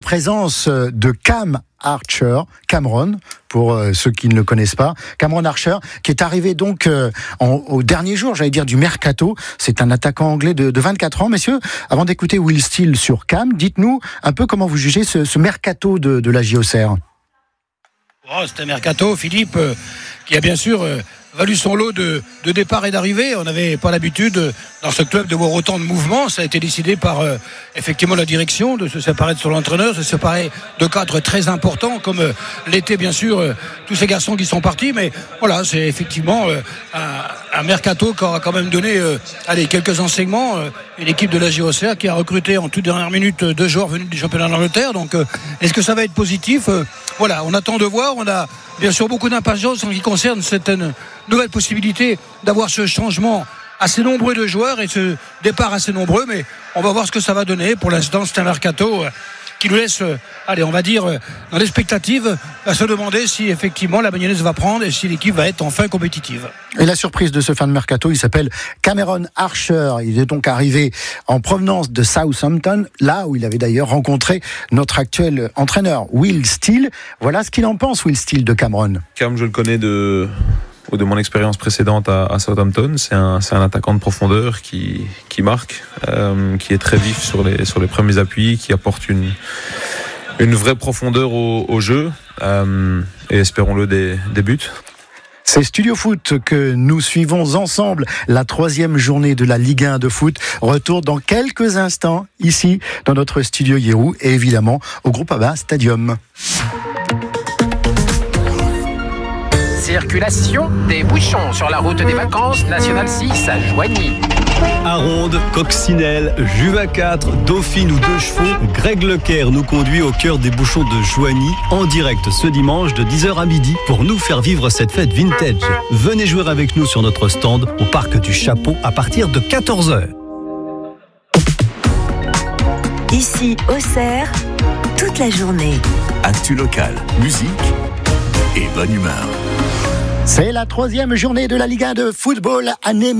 présence de Cameron, pour ceux qui ne le connaissent pas, Cameron Archer, qui est arrivé donc au dernier jour, j'allais dire, du mercato. C'est un attaquant anglais de 24 ans. Messieurs, avant d'écouter Will Steele sur Cam, dites-nous un peu comment vous jugez ce mercato de la JOCR. C'est un mercato, Philippe, qui a bien sûr valu son lot de départ et d'arrivée. On n'avait pas l'habitude dans ce club de voir autant de mouvements. Ça a été décidé par effectivement la direction de se séparer de son entraîneur, de se séparer de cadres très importants comme l'étaient bien sûr tous ces garçons qui sont partis. Mais voilà, c'est effectivement un mercato qui aura quand même donné quelques enseignements. Une équipe de la JOCR qui a recruté en toute dernière minute 2 joueurs venus du championnat d'Angleterre. Donc est-ce que ça va être positif? Voilà, on attend de voir. On a bien sûr beaucoup d'impatience en ce qui concerne cette nouvelle possibilité d'avoir ce changement assez nombreux de joueurs et ce départ assez nombreux, mais on va voir ce que ça va donner. Pour l'instant, c'est un mercato qui nous laisse, on va dire, dans l'expectative, à se demander si effectivement la mayonnaise va prendre et si l'équipe va être enfin compétitive. Et la surprise de ce fin de mercato, il s'appelle Cameron Archer. Il est donc arrivé en provenance de Southampton, là où il avait d'ailleurs rencontré notre actuel entraîneur, Will Steele. Voilà ce qu'il en pense, Will Steele, de Cameron. Cam, je le connais de mon expérience précédente à Southampton. C'est un attaquant de profondeur qui marque, qui est très vif sur les premiers appuis, qui apporte une vraie profondeur au jeu, et espérons-le des buts. C'est Studio Foot que nous suivons ensemble. La 3e journée de la Ligue 1 de foot retourne dans quelques instants ici dans notre studio Yehou et évidemment au Groupama Stadium. Circulation des bouchons sur la route des vacances nationale 6 à Joigny. Aronde, Coccinelle, Juva 4, Dauphine ou 2 chevaux, Greg Leclerc nous conduit au cœur des bouchons de Joigny en direct ce dimanche de 10h à midi pour nous faire vivre cette fête vintage. Venez jouer avec nous sur notre stand au Parc du Chapeau à partir de 14h. Ici, Auxerre, toute la journée. Actu local, musique et bonne humeur. C'est la 3e journée de la Ligue 1 de football, année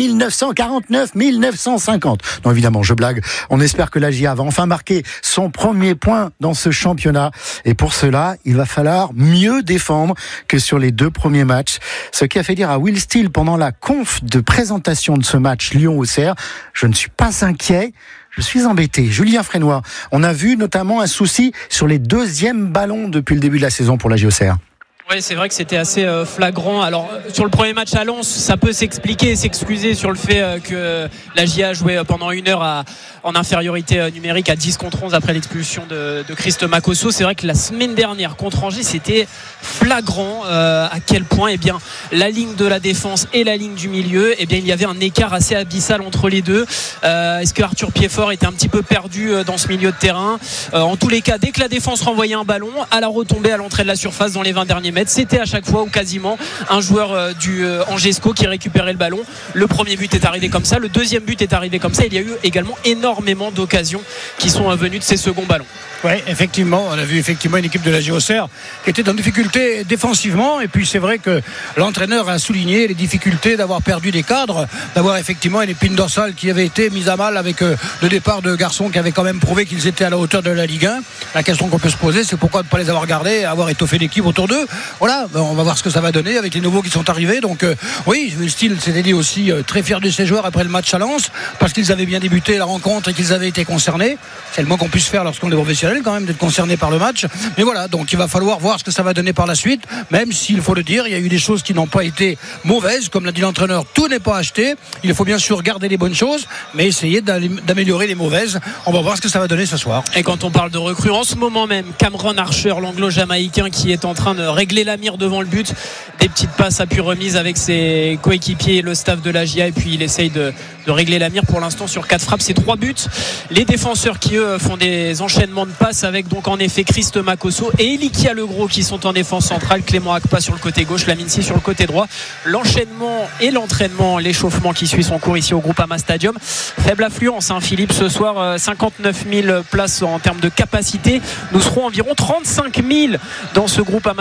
1949-1950. Non, évidemment, je blague. On espère que la GIA va enfin marquer son premier point dans ce championnat. Et pour cela, il va falloir mieux défendre que sur les 2 premiers matchs. Ce qui a fait dire à Will Steele pendant la conf de présentation de ce match Lyon-Auxerre, je ne suis pas inquiet. Je suis embêté. Julien Frénois, on a vu notamment un souci sur les 2e ballons depuis le début de la saison pour la JOCR. Oui, c'est vrai que c'était assez flagrant. Alors, sur le premier match à Lens, ça peut s'expliquer et s'excuser sur le fait que la GIA jouait pendant 1 heure en infériorité numérique à 10 contre 11 après l'expulsion de Christ Makosso. C'est vrai que la semaine dernière contre Angers, c'était flagrant à quel point la ligne de la défense et la ligne du milieu, il y avait un écart assez abyssal entre les deux. Est-ce que Arthur Piedfort était un petit peu perdu dans ce milieu de terrain? En tous les cas, dès que la défense renvoyait un ballon à la retombée à l'entrée de la surface dans les 20 derniers mètres, c'était à chaque fois ou quasiment un joueur du Angesco qui récupérait le ballon. Le premier but est arrivé comme ça, le deuxième but est arrivé comme ça. Il y a eu également énormément d'occasions qui sont venues de ces seconds ballons. Oui, effectivement, on a vu effectivement une équipe de la JOCR qui était en difficulté défensivement, et puis c'est vrai que l'entraîneur a souligné les difficultés d'avoir perdu des cadres, d'avoir effectivement une épine dorsale qui avait été mise à mal avec le départ de garçons qui avaient quand même prouvé qu'ils étaient à la hauteur de la Ligue 1. La question qu'on peut se poser, c'est pourquoi ne pas les avoir gardés, avoir étoffé l'équipe autour d'eux. Voilà, on va voir ce que ça va donner avec les nouveaux qui sont arrivés. Donc oui, Will Steele s'était dit aussi très fier de ses joueurs après le match à Lens, parce qu'ils avaient bien débuté la rencontre et qu'ils avaient été concernés. C'est le moins qu'on puisse faire lorsqu'on est professionnel quand même, d'être concerné par le match. Mais voilà, donc il va falloir voir ce que ça va donner par la suite, même s'il faut le dire, il y a eu des choses qui n'ont pas été mauvaises, comme l'a dit l'entraîneur, tout n'est pas acheté. Il faut bien sûr garder les bonnes choses, mais essayer d'améliorer les mauvaises. On va voir ce que ça va donner ce soir. Et quand on parle de recrues, en ce moment même, Cameron Archer, l'anglo-jamaïcain, qui est en train de régler la mire devant le but, des petites passes à puis remise avec ses coéquipiers et le staff de la GIA, et puis il essaye de régler la mire pour l'instant sur 4 frappes, c'est 3 buts. Les défenseurs qui eux font des enchaînements de passes avec donc en effet Christ Makosso et Elikia Legros qui sont en défense centrale, Clément Akpa sur le côté gauche, Laminsi sur le côté droit. L'enchaînement et l'entraînement, l'échauffement qui suit son cours ici au Groupama Stadium. Faible affluence, Philippe, ce soir 59 000 places en termes de capacité. Nous serons environ 35 000 dans ce Groupama Stadium,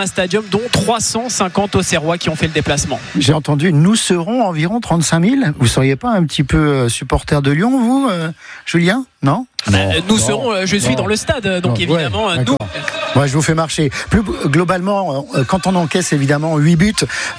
dont 350 Auxerrois qui ont fait le déplacement. J'ai entendu, nous serons environ 35 000. Vous ne seriez pas un petit peu supporter de Lyon, vous, Julien ? Non ? Nous serons, je suis dans le stade, donc évidemment, nous. Ouais, je vous fais marcher. Plus globalement, quand on encaisse évidemment 8 buts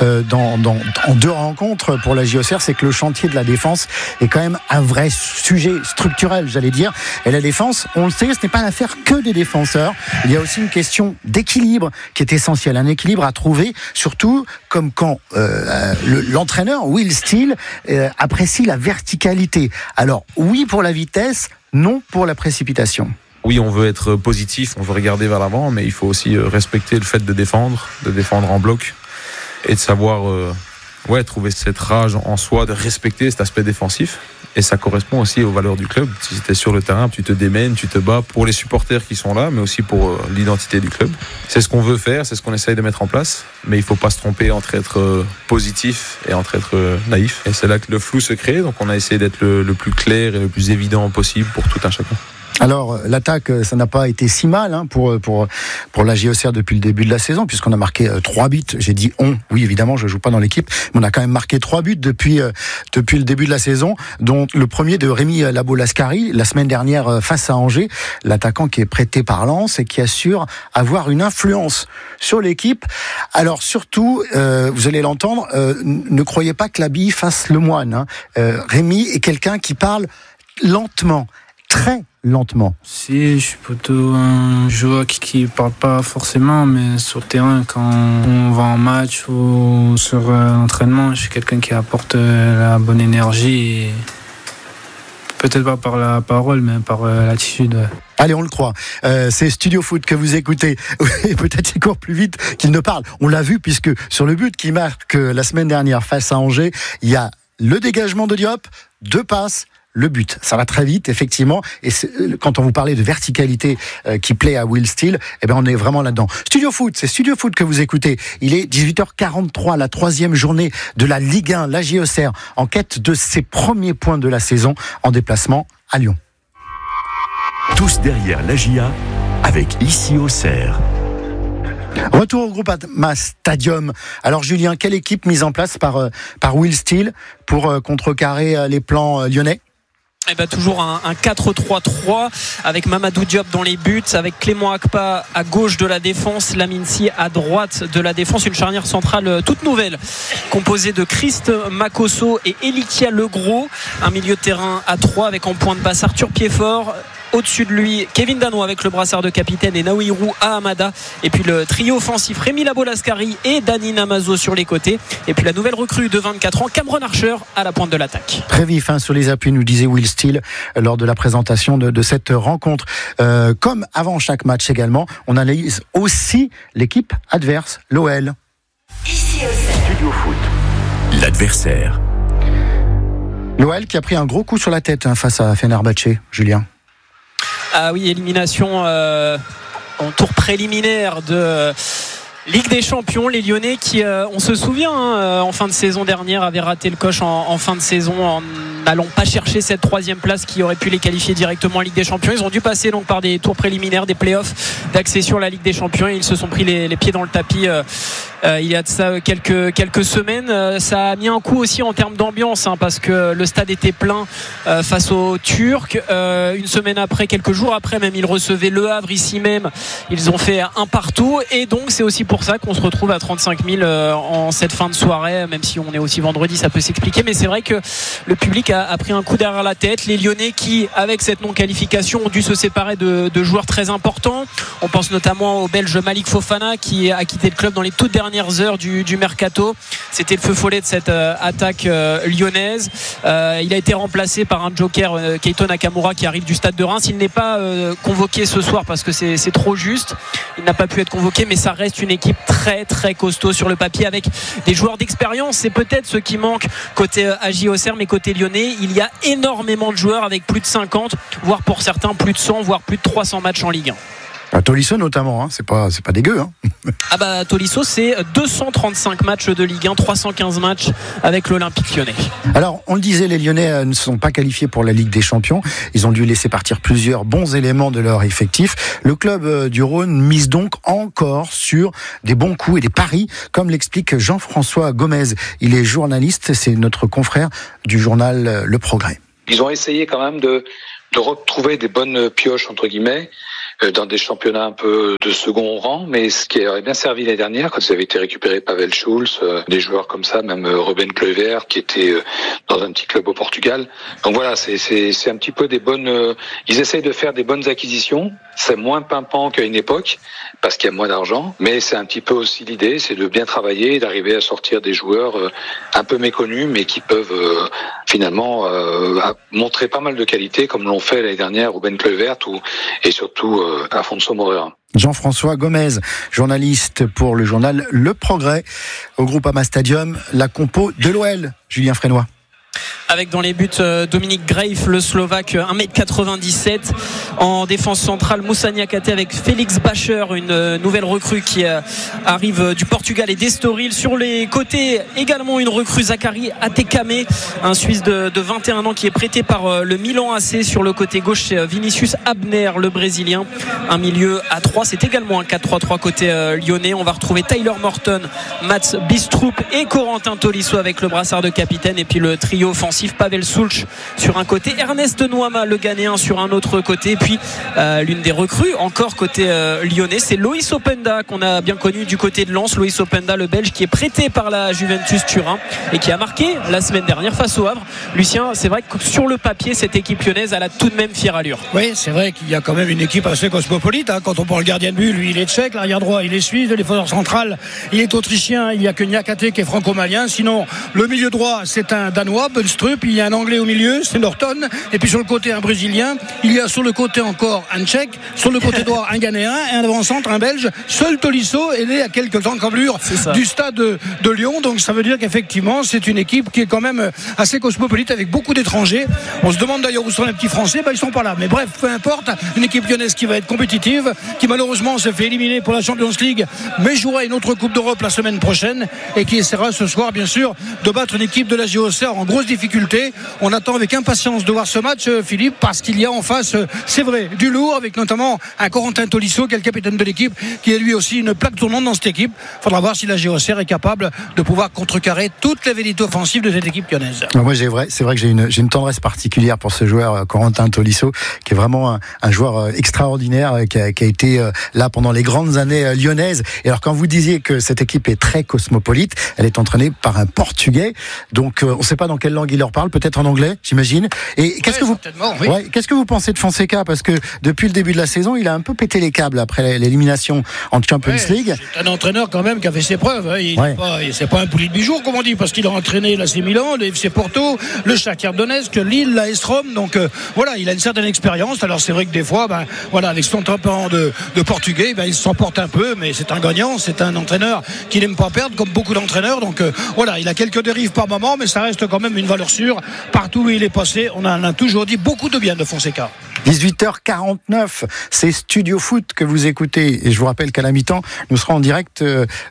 en 2 rencontres pour la JOCR, c'est que le chantier de la défense est quand même un vrai sujet structurel, j'allais dire. Et la défense, on le sait, ce n'est pas l'affaire que des défenseurs. Il y a aussi une question d'équilibre qui est essentielle. Un équilibre à trouver, surtout comme quand l'entraîneur, Will Steele, apprécie la verticalité. Alors, oui pour la vitesse, non pour la précipitation. Oui, on veut être positif, on veut regarder vers l'avant, mais il faut aussi respecter le fait de défendre en bloc et de savoir trouver cette rage en soi, de respecter cet aspect défensif. Et ça correspond aussi aux valeurs du club. Si tu es sur le terrain, tu te démènes, tu te bats pour les supporters qui sont là, mais aussi pour l'identité du club. C'est ce qu'on veut faire, c'est ce qu'on essaye de mettre en place, mais il ne faut pas se tromper entre être positif et entre être naïf. Et c'est là que le flou se crée, donc on a essayé d'être le plus clair et le plus évident possible pour tout un chacun. Alors, l'attaque, ça n'a pas été si mal pour la JOCR depuis le début de la saison, puisqu'on a marqué 3 buts. J'ai dit on, oui évidemment, je joue pas dans l'équipe, mais on a quand même marqué 3 buts depuis le début de la saison, dont le premier de Rémi Labo-Lascari, la semaine dernière face à Angers, l'attaquant qui est prêté par Lens et qui assure avoir une influence sur l'équipe. Alors surtout, vous allez l'entendre, ne croyez pas que l'habit fasse le moine. Rémi est quelqu'un qui parle lentement, très lentement. Si, je suis plutôt un joueur qui parle pas forcément, mais sur le terrain, quand on va en match ou sur l'entraînement, je suis quelqu'un qui apporte la bonne énergie, et peut-être pas par la parole, mais par l'attitude. Allez, on le croit. C'est Studio Foot que vous écoutez. Peut-être il court plus vite qu'il ne parle. On l'a vu, puisque sur le but qui marque la semaine dernière face à Angers, il y a le dégagement de Diop, 2 passes, le but. Ça va très vite, effectivement. Et quand on vous parlait de verticalité qui plaît à Will Steele, on est vraiment là-dedans. Studio Foot, c'est Studio Foot que vous écoutez. Il est 18h43, la 3e journée de la Ligue 1, la JOCR, en quête de ses premiers points de la saison en déplacement à Lyon. Tous derrière la GIA avec ici Auxerre. Retour au Groupama Stadium. Alors Julien, quelle équipe mise en place par Will Steele pour contrecarrer les plans lyonnais ? Toujours un 4-3-3 avec Mamadou Diop dans les buts, avec Clément Akpa à gauche de la défense, Lamine Sy à droite de la défense, une charnière centrale toute nouvelle composée de Christ Makosso et Elikia Legros, un milieu de terrain à 3 avec en point de passe Arthur Piedfort, au-dessus de lui Kevin Danois avec le brassard de capitaine et Naohirou Ahamada, et puis le trio offensif Rémi Labo-Lascari et Dani Namazo sur les côtés, et puis la nouvelle recrue de 24 ans Cameron Archer à la pointe de l'attaque. Très vif sur les appuis, nous disait Will Steele lors de la présentation de cette rencontre. Comme avant chaque match également, on analyse aussi l'équipe adverse, l'OL. Ici Auxerre. Studio Foot. L'adversaire. L'OL qui a pris un gros coup sur la tête face à Fenerbahçe, Julien. Ah oui, élimination en tour préliminaire de Ligue des Champions. Les Lyonnais qui, on se souvient, en fin de saison dernière, avaient raté le coche en fin de saison en n'allant pas chercher cette 3e place qui aurait pu les qualifier directement en Ligue des Champions. Ils ont dû passer donc par des tours préliminaires, des playoffs d'accession à la Ligue des Champions, et ils se sont pris les pieds dans le tapis il y a de ça quelques semaines. Ça a mis un coup aussi en termes d'ambiance, parce que le stade était plein face aux Turcs. Une semaine après, quelques jours après même, ils recevaient Le Havre ici même. Ils ont fait un partout, et donc c'est aussi pour ça qu'on se retrouve à 35 000 en cette fin de soirée, même si on est aussi vendredi, ça peut s'expliquer, mais c'est vrai que le public a pris un coup derrière la tête. Les Lyonnais qui, avec cette non-qualification, ont dû se séparer de joueurs très importants. On pense notamment au Belge Malik Fofana qui a quitté le club dans les toutes dernières heures du mercato. C'était le feu follet de cette attaque lyonnaise. Il a été remplacé par un joker, Keito Nakamura, qui arrive du stade de Reims. Il n'est pas convoqué ce soir parce que c'est trop juste. Il n'a pas pu être convoqué, mais ça reste une équipe très très costaud sur le papier, avec des joueurs d'expérience. C'est peut-être ce qui manque côté AJ Auxerre, mais côté lyonnais, il y a énormément de joueurs avec plus de 50, voire pour certains plus de 100, voire plus de 300 matchs en Ligue 1. Tolisso notamment, c'est pas dégueu. Tolisso, c'est 235 matchs de Ligue 1, 315 matchs avec l'Olympique Lyonnais. Alors, on le disait, les Lyonnais ne sont pas qualifiés pour la Ligue des Champions. Ils ont dû laisser partir plusieurs bons éléments de leur effectif. Le club du Rhône mise donc encore sur des bons coups et des paris, comme l'explique Jean-François Gomez. Il est journaliste, c'est notre confrère du journal Le Progrès. Ils ont essayé quand même de retrouver des bonnes pioches, entre guillemets, dans des championnats un peu de second rang, mais ce qui aurait bien servi l'année dernière, quand ils avaient été récupérés Pavel Schulz, des joueurs comme ça, même Ruben Kluivert, qui était dans un petit club au Portugal. Donc voilà, c'est un petit peu des bonnes... Ils essayent de faire des bonnes acquisitions. C'est moins pimpant qu'à une époque, parce qu'il y a moins d'argent, mais c'est un petit peu aussi l'idée, c'est de bien travailler, d'arriver à sortir des joueurs un peu méconnus, mais qui peuvent finalement montrer pas mal de qualité, comme l'ont fait l'année dernière Ruben Kluivert et surtout Afonso Moreira. Jean-François Gomez, journaliste pour le journal Le Progrès. Au Groupama Stadium, la compo de l'OL, Julien Frénois. Avec dans les buts Dominique Greif, le Slovaque, 1m97. En défense centrale, Moussa Niakhaté avec Félix Bacher, une nouvelle recrue qui arrive du Portugal, et d'Estoril. Sur les côtés, également une recrue, Zachary Atekame, un Suisse de 21 ans qui est prêté par le Milan AC. Sur le côté gauche, c'est Vinicius Abner, le Brésilien. Un milieu à 3, c'est également un 4-3-3 côté lyonnais. On va retrouver Tyler Morton, Mats Bistrup et Corentin Tolisso avec le brassard de capitaine. Et puis le trio offensif, Pavel Schulz sur un côté, Ernest Nuama, le Ghanéen, sur un autre côté. Puis l'une des recrues encore côté lyonnais, c'est Loïs Openda, qu'on a bien connu du côté de Lens. Loïs Openda, le Belge, qui est prêté par la Juventus Turin et qui a marqué la semaine dernière face au Havre. Lucien, c'est vrai que sur le papier, cette équipe lyonnaise, elle a tout de même fière allure. Oui, c'est vrai qu'il y a quand même une équipe assez cosmopolite. Quand on prend le gardien de but, lui, il est tchèque, l'arrière droit, il est suisse, le défenseur central, il est autrichien. Il n'y a que Niakhaté qui est franco-malien. Sinon, le milieu droit, c'est un Danois, Benstrup. Il y a un Anglais au milieu, c'est Norton. Et puis sur le côté, un Brésilien. Il y a sur le côté encore un Tchèque. Sur le côté droit, un Ghanéen. Et un avant-centre, un Belge. Seul Tolisso est né à quelques encablures du stade de Lyon. Donc ça veut dire qu'effectivement, c'est une équipe qui est quand même assez cosmopolite, avec beaucoup d'étrangers. On se demande d'ailleurs où sont les petits Français. Ils sont pas là. Mais bref, peu importe. Une équipe lyonnaise qui va être compétitive, qui malheureusement se fait éliminer pour la Champions League, mais jouera une autre Coupe d'Europe la semaine prochaine, et qui essaiera ce soir, bien sûr, de battre une équipe de la JOCR en grosse difficulté. On attend avec impatience de voir ce match, Philippe, parce qu'il y a en face, c'est vrai, du lourd, avec notamment un Corentin Tolisso, qui est le capitaine de l'équipe, qui est lui aussi une plaque tournante dans cette équipe. Il faudra voir si la JOCR est capable de pouvoir contrecarrer toute la vérité offensive de cette équipe lyonnaise. Moi, c'est vrai que j'ai une tendresse particulière pour ce joueur, Corentin Tolisso, qui est vraiment un joueur extraordinaire, qui a été là pendant les grandes années lyonnaises. Et alors, quand vous disiez que cette équipe est très cosmopolite, elle est entraînée par un Portugais, donc on ne sait pas dans quelle langue il leur parle, peut-être en anglais, j'imagine. Et qu'est-ce que vous pensez de Fonseca, parce que depuis le début de la saison, il a un peu pété les câbles après l'élimination en Champions League. C'est un entraîneur quand même qui a fait ses preuves. C'est pas un poulet de bijoux, comme on dit, parce qu'il a entraîné l'AC Milan, le FC Porto, le Shakhtar Donetsk, Lille, l'AS Rome. Donc voilà, il a une certaine expérience. Alors c'est vrai que des fois, avec son tempérament de Portugais, il s'emporte un peu, mais c'est un gagnant, c'est un entraîneur qui n'aime pas perdre, comme beaucoup d'entraîneurs. Donc voilà, il a quelques dérives par moment, mais ça reste quand même une valeur sûre. Partout où il est passé, on en a toujours dit beaucoup de bien de Fonseca. 18h49, c'est Studio Foot que vous écoutez, et je vous rappelle qu'à la mi-temps, nous serons en direct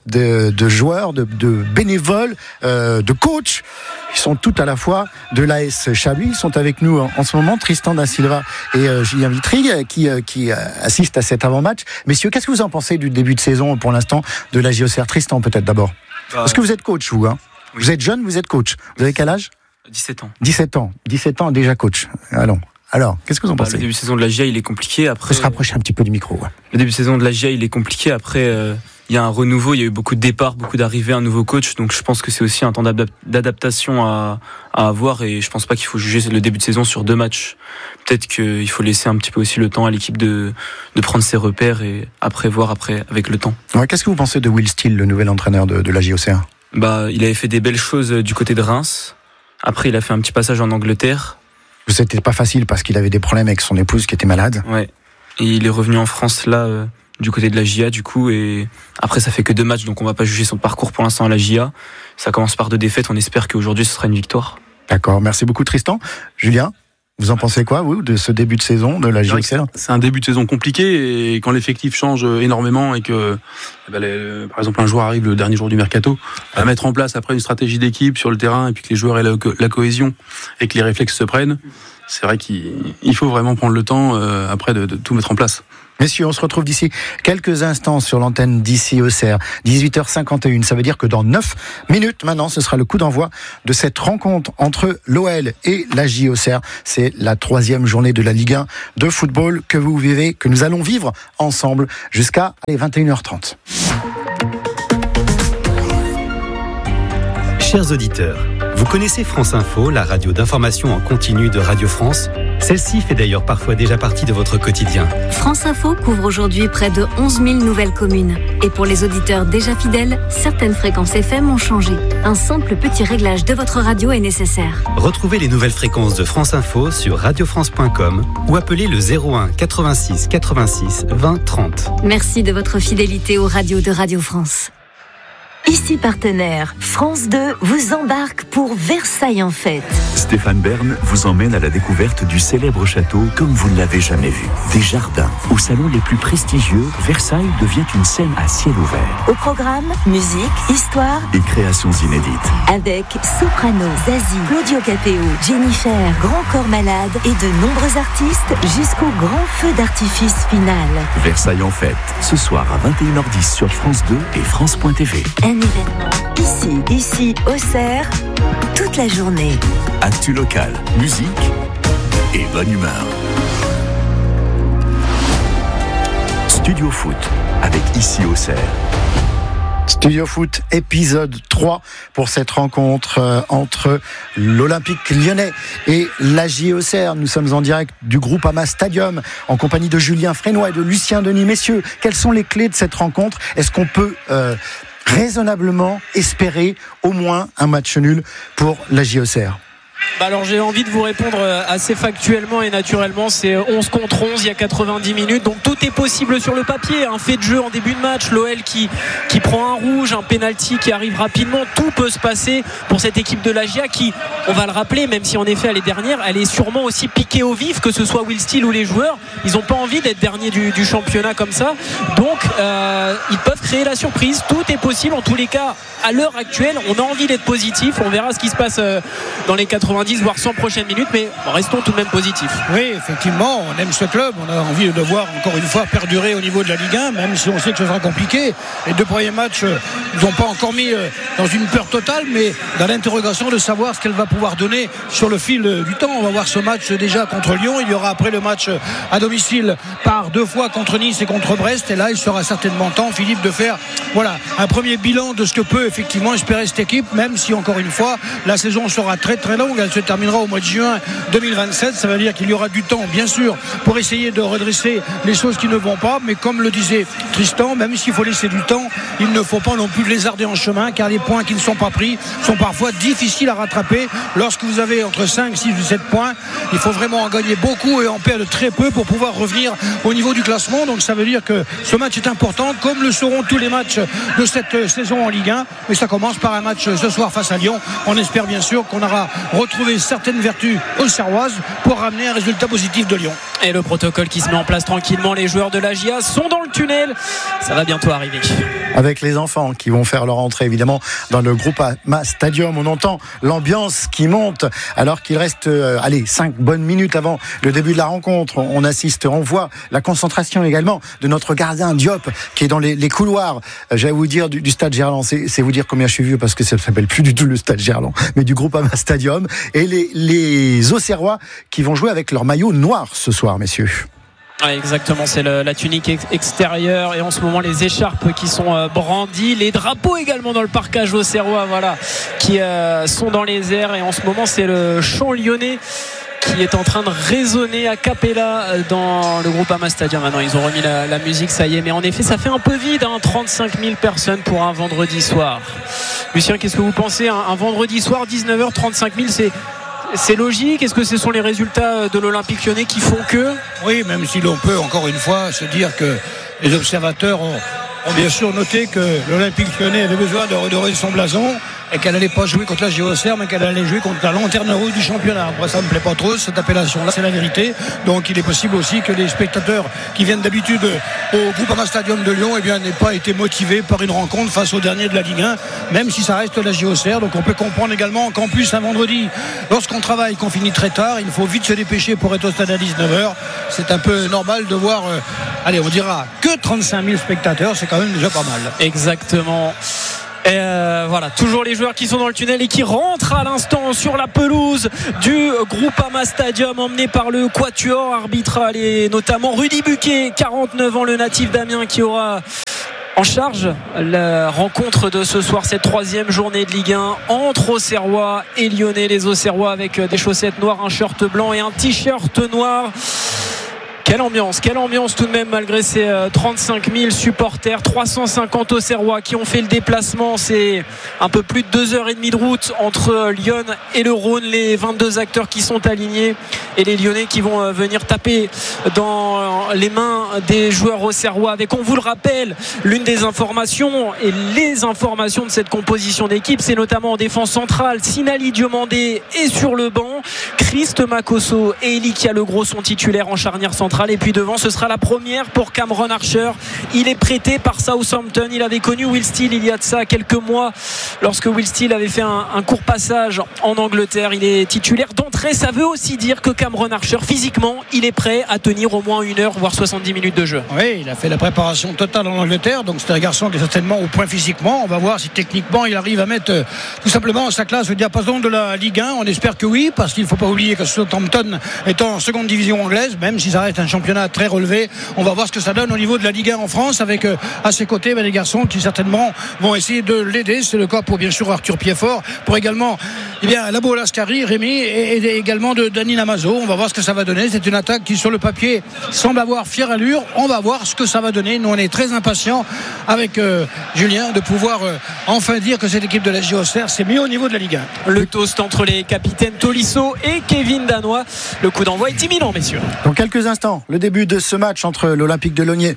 de joueurs, de bénévoles, de coachs. Ils sont tout à la fois de l'AS Chablis. Ils sont avec nous en ce moment, Tristan da Silva et Julien Vitry, qui assistent à cet avant-match. Messieurs, qu'est-ce que vous en pensez du début de saison pour l'instant de la JOCR? Tristan, peut-être d'abord. Est-ce que vous êtes coach, vous, hein? Oui. Vous êtes jeune, vous êtes coach. Vous avez quel âge? 17 ans. 17 ans déjà coach. Allons. Alors, qu'est-ce que vous en pensez? Le début de saison de la GIA, il est compliqué. Après, faut se rapprocher un petit peu du micro. Ouais. Le début de saison de la GIA, il est compliqué. Après, il y a un renouveau, il y a eu beaucoup de départs, beaucoup d'arrivées, un nouveau coach. Donc je pense que c'est aussi un temps d'adaptation à avoir, et je pense pas qu'il faut juger le début de saison sur 2 matchs. Peut-être qu'il faut laisser un petit peu aussi le temps à l'équipe de prendre ses repères et après voir avec le temps. Ouais, qu'est-ce que vous pensez de Will Steele, le nouvel entraîneur de la JOCR? Il avait fait des belles choses du côté de Reims. Après, il a fait un petit passage en Angleterre. C'était pas facile parce qu'il avait des problèmes avec son épouse qui était malade. Ouais. Et il est revenu en France là, du côté de la GIA du coup. Et après, ça fait que 2 matchs, donc on va pas juger son parcours pour l'instant à la GIA. Ça commence par 2 défaites. On espère qu'aujourd'hui ce sera une victoire. D'accord. Merci beaucoup Tristan. Julien? Vous en pensez quoi, vous, de ce début de saison de la JOCR ? C'est un début de saison compliqué et quand l'effectif change énormément et que, par exemple, un joueur arrive le dernier jour du mercato, à mettre en place après une stratégie d'équipe sur le terrain et puis que les joueurs aient la cohésion et que les réflexes se prennent, c'est vrai qu'il faut vraiment prendre le temps après de tout mettre en place. Messieurs, on se retrouve d'ici quelques instants sur l'antenne d'ici Auxerre, 18h51. Ça veut dire que dans 9 minutes maintenant, ce sera le coup d'envoi de cette rencontre entre l'OL et la JO Auxerre. C'est la 3e journée de la Ligue 1 de football que vous vivez, que nous allons vivre ensemble jusqu'à 21h30. Chers auditeurs, vous connaissez France Info, la radio d'information en continu de Radio France ? Celle-ci fait d'ailleurs parfois déjà partie de votre quotidien. France Info couvre aujourd'hui près de 11 000 nouvelles communes. Et pour les auditeurs déjà fidèles, certaines fréquences FM ont changé. Un simple petit réglage de votre radio est nécessaire. Retrouvez les nouvelles fréquences de France Info sur radiofrance.com ou appelez le 01 86 86 20 30. Merci de votre fidélité aux radios de Radio France. Ici partenaire, France 2 vous embarque pour Versailles en fête. Stéphane Bern vous emmène à la découverte du célèbre château comme vous ne l'avez jamais vu. Des jardins, aux salons les plus prestigieux, Versailles devient une scène à ciel ouvert. Au programme, musique, histoire et créations inédites. Avec Soprano, Zazie, Claudio Capéo, Jennifer, Grand Corps Malade et de nombreux artistes jusqu'au grand feu d'artifice final. Versailles en fête, ce soir à 21h10 sur France 2 et France.tv. Un événement ici, Auxerre, toute la journée. Actu local, musique et bonne humeur. Studio Foot avec Ici Auxerre. Studio Foot, épisode 3 pour cette rencontre entre l'Olympique Lyonnais et la JO Auxerre. Nous sommes en direct du Groupama Stadium en compagnie de Julien Frénois et de Lucien Denis. Messieurs, quelles sont les clés de cette rencontre ? Est-ce qu'on peut raisonnablement espérer au moins un match nul pour la JO Auxerre ? Alors j'ai envie de vous répondre assez factuellement et naturellement. C'est 11 contre 11 il y a 90 minutes, donc tout est possible sur le papier. Un fait de jeu en début de match, l'OL qui prend un rouge, un penalty qui arrive rapidement, tout peut se passer pour cette équipe de la GIA qui, on va le rappeler, même si en effet elle est dernière, elle est sûrement aussi piquée au vif, que ce soit Will Steele ou les joueurs. Ils n'ont pas envie d'être derniers du championnat comme ça, donc ils peuvent créer la surprise. Tout est possible, en tous les cas à l'heure actuelle on a envie d'être positif. On verra ce qui se passe dans les 90 voire 100 prochaines minutes, mais restons tout de même positifs. Oui, effectivement, on aime ce club, on a envie de le voir encore une fois perdurer au niveau de la Ligue 1, même si on sait que ce sera compliqué. Les 2 premiers matchs nous ont pas encore mis dans une peur totale, mais dans l'interrogation de savoir ce qu'elle va pouvoir donner sur le fil du temps. On va voir ce match déjà contre Lyon, il y aura après le match à domicile par 2 fois contre Nice et contre Brest, et là il sera certainement temps, Philippe, de faire un premier bilan de ce que peut effectivement espérer cette équipe, même si encore une fois la saison sera très très longue. Elle se terminera au mois de juin 2027. Ça veut dire qu'il y aura du temps, bien sûr, pour essayer de redresser les choses qui ne vont pas. Mais comme le disait Tristan, même s'il faut laisser du temps, il ne faut pas non plus lézarder en chemin, car les points qui ne sont pas pris sont parfois difficiles à rattraper. Lorsque vous avez entre 5, 6 ou 7 points, il faut vraiment en gagner beaucoup et en perdre très peu pour pouvoir revenir au niveau du classement. Donc ça veut dire que ce match est important, comme le seront tous les matchs de cette saison en Ligue 1. Mais ça commence par un match ce soir face à Lyon. On espère bien sûr qu'on aura retrouvé certaines vertus auxerroises pour ramener un résultat positif de Lyon. Et le protocole qui se met en place tranquillement. Les joueurs de la GIA sont dans le tunnel, ça va bientôt arriver. Avec les enfants qui vont faire leur entrée évidemment dans le Groupama Stadium, on entend l'ambiance qui monte alors qu'il reste 5 bonnes minutes avant le début de la rencontre. On voit la concentration également de notre gardien Diop qui est dans les couloirs, j'allais vous dire du stade Gerland. C'est vous dire combien je suis vieux, parce que ça ne s'appelle plus du tout le stade Gerland, mais du Groupama Stadium. Et les Auxerrois qui vont jouer avec leur maillot noir ce soir, messieurs. Ouais, exactement, c'est la tunique extérieure et en ce moment les écharpes qui sont brandies, les drapeaux également dans le parcage auxerrois, qui sont dans les airs. Et en ce moment c'est le chant lyonnais qui est en train de résonner a cappella dans le Groupama Stadium. Maintenant ils ont remis la musique, ça y est, mais en effet ça fait un peu vide, 35 000 personnes pour un vendredi soir. Lucien, qu'est-ce que vous pensez, un vendredi soir 19h, 35 000, c'est logique? Est-ce que ce sont les résultats de l'Olympique Lyonnais qui font que? Oui, même si l'on peut encore une fois se dire que les observateurs ont bien sûr noté que l'Olympique Lyonnais avait besoin de redorer son blason. et qu'elle allait pas jouer contre la JOCR, mais qu'elle allait jouer contre la lanterne rouge du championnat. Après, ça me plaît pas trop cette appellation-là, c'est la vérité. Donc il est possible aussi que les spectateurs qui viennent d'habitude au Groupama Stadium de Lyon, n'aient pas été motivés par une rencontre face au dernier de la Ligue 1, même si ça reste la JOCR. Donc on peut comprendre également qu'en plus un vendredi, lorsqu'on travaille, qu'on finit très tard, il faut vite se dépêcher pour être au stade à 19h. C'est un peu normal de voir, allez, on dira que 35 000 spectateurs, c'est quand même déjà pas mal. Exactement. Et voilà, toujours les joueurs qui sont dans le tunnel et qui rentrent à l'instant sur la pelouse du Groupama Stadium, emmené par le quatuor arbitral et notamment Rudy Buquet, 49 ans, le natif d'Amiens, qui aura en charge la rencontre de ce soir, cette 3e journée de Ligue 1 entre Auxerrois et Lyonnais. Les Auxerrois avec des chaussettes noires, un shirt blanc et un t-shirt noir. Quelle ambiance tout de même, malgré ces 35 000 supporters, 350 Auxerrois qui ont fait le déplacement. C'est un peu plus de 2h30 de route entre Lyon et le Rhône. Les 22 acteurs qui sont alignés et les Lyonnais qui vont venir taper dans les mains des joueurs auxerrois avec, on vous le rappelle, l'une des informations et les informations de cette composition d'équipe, c'est notamment en défense centrale, Sinali Diomandé est sur le banc, Christ Makosso et Elikia Legros sont titulaires en charnière centrale. Et puis devant, ce sera la première pour Cameron Archer. Il est prêté par Southampton. Il avait connu Will Steele il y a de ça quelques mois, lorsque Will Steele avait fait un court passage en Angleterre. Il est titulaire d'entrée. Ça veut aussi dire que Cameron Archer, physiquement, il est prêt à tenir au moins 1 heure, voire 70 minutes de jeu. Oui, il a fait la préparation totale en Angleterre. Donc c'est un garçon qui est certainement au point physiquement. On va voir si techniquement il arrive à mettre tout simplement sa classe au diapason de la Ligue 1. On espère que oui, parce qu'il ne faut pas oublier que Southampton est en seconde division anglaise, même si ça reste un championnat très relevé. On va voir ce que ça donne au niveau de la Ligue 1 en France, avec à ses côtés des garçons qui certainement vont essayer de l'aider. C'est le cas pour bien sûr Arthur Piefort, pour également Labo Lascari, Rémi, et également de Dani Namazo. On va voir ce que ça va donner. C'est une attaque qui sur le papier semble avoir fière allure. On va voir ce que ça va donner. Nous on est très impatients avec Julien de pouvoir enfin dire que cette équipe de la JOCR c'est mieux au niveau de la Ligue 1. Le toast entre les capitaines Tolisso et Kevin Danois. Le coup d'envoi est imminent, messieurs. Dans quelques instants, le début de ce match entre l'Olympique de Lyonnais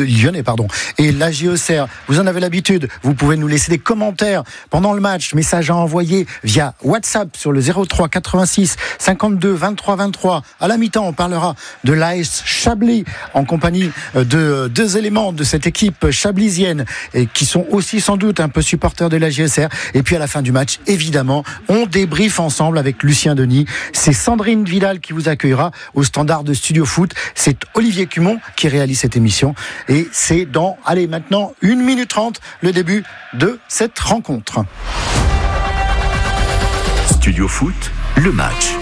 et la JOCR. Vous en avez l'habitude, vous pouvez nous laisser des commentaires pendant le match, message à envoyer via WhatsApp sur le 03 86 52 23 23. À la mi-temps, on parlera de l'AS Chablis en compagnie de 2 éléments de cette équipe chablisienne et qui sont aussi sans doute un peu supporters de la JOCR. Et puis à la fin du match, évidemment, on débriefe ensemble avec Lucien Denis. C'est Sandrine Vidal qui vous accueillera au standard de Studio Foot. C'est Olivier Cumon qui réalise cette émission et c'est dans, maintenant 1 minute 30 le début de cette rencontre. Studio Foot, le match.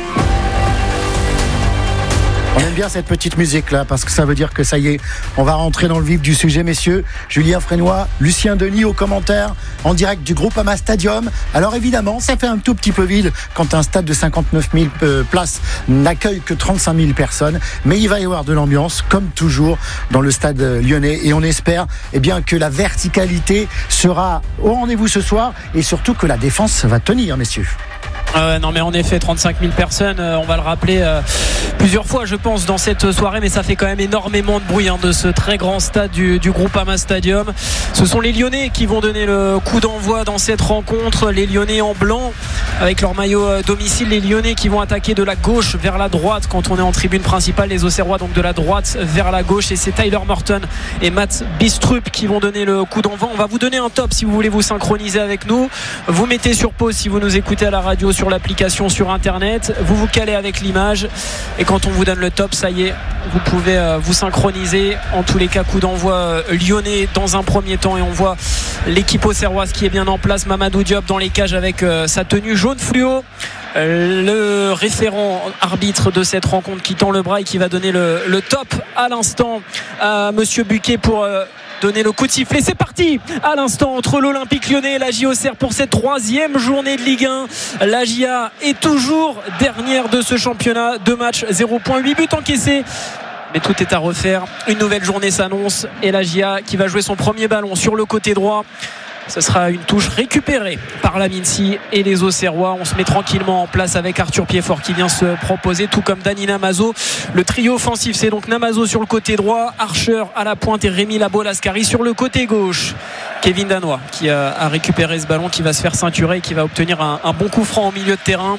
On aime bien cette petite musique là parce que ça veut dire que ça y est, on va rentrer dans le vif du sujet, messieurs. Julien Frénois, Lucien Denis aux commentaires en direct du Groupama Stadium. Alors évidemment, ça fait un tout petit peu vide quand un stade de 59 000 places n'accueille que 35 000 personnes, mais il va y avoir de l'ambiance comme toujours dans le stade lyonnais et on espère que la verticalité sera au rendez-vous ce soir et surtout que la défense va tenir, messieurs. Non mais en effet 35 000 personnes, on va le rappeler plusieurs fois je pense dans cette soirée, mais ça fait quand même énormément de bruit de ce très grand stade du Groupama Stadium. Ce sont les Lyonnais qui vont donner le coup d'envoi dans cette rencontre, les Lyonnais en blanc avec leur maillot domicile, les Lyonnais qui vont attaquer de la gauche vers la droite quand on est en tribune principale, les Auxerrois donc de la droite vers la gauche, et c'est Tyler Morton et Matt Bistrup qui vont donner le coup d'envoi. On va vous donner un top si vous voulez vous synchroniser avec nous, vous mettez sur pause si vous nous écoutez à la radio, sur l'application, sur internet, vous vous calez avec l'image et quand on vous donne le top, ça y est, vous pouvez vous synchroniser. En tous les cas, coup d'envoi lyonnais dans un premier temps et on voit l'équipe auxerroise qui est bien en place, Mamadou Diop dans les cages avec sa tenue jaune fluo, le référent arbitre de cette rencontre qui tend le bras et qui va donner le top à l'instant à Monsieur Buquet pour donner le coup de sifflet. C'est parti à l'instant entre l'Olympique Lyonnais et la JOCR pour cette 3e journée de Ligue 1. La JA est toujours dernière de ce championnat, 2 matchs, 0,8 buts encaissés. Mais tout est à refaire. Une nouvelle journée s'annonce et la JA qui va jouer son premier ballon sur le côté droit. Ce sera une touche récupérée par la Mincy et les Auxerrois. On se met tranquillement en place avec Arthur Piefort qui vient se proposer, tout comme Dani Namazo. Le trio offensif, c'est donc Namazo sur le côté droit, Archer à la pointe et Rémi Labo Lascari sur le côté gauche. Kevin Danois qui a récupéré ce ballon, qui va se faire ceinturer et qui va obtenir un bon coup franc au milieu de terrain.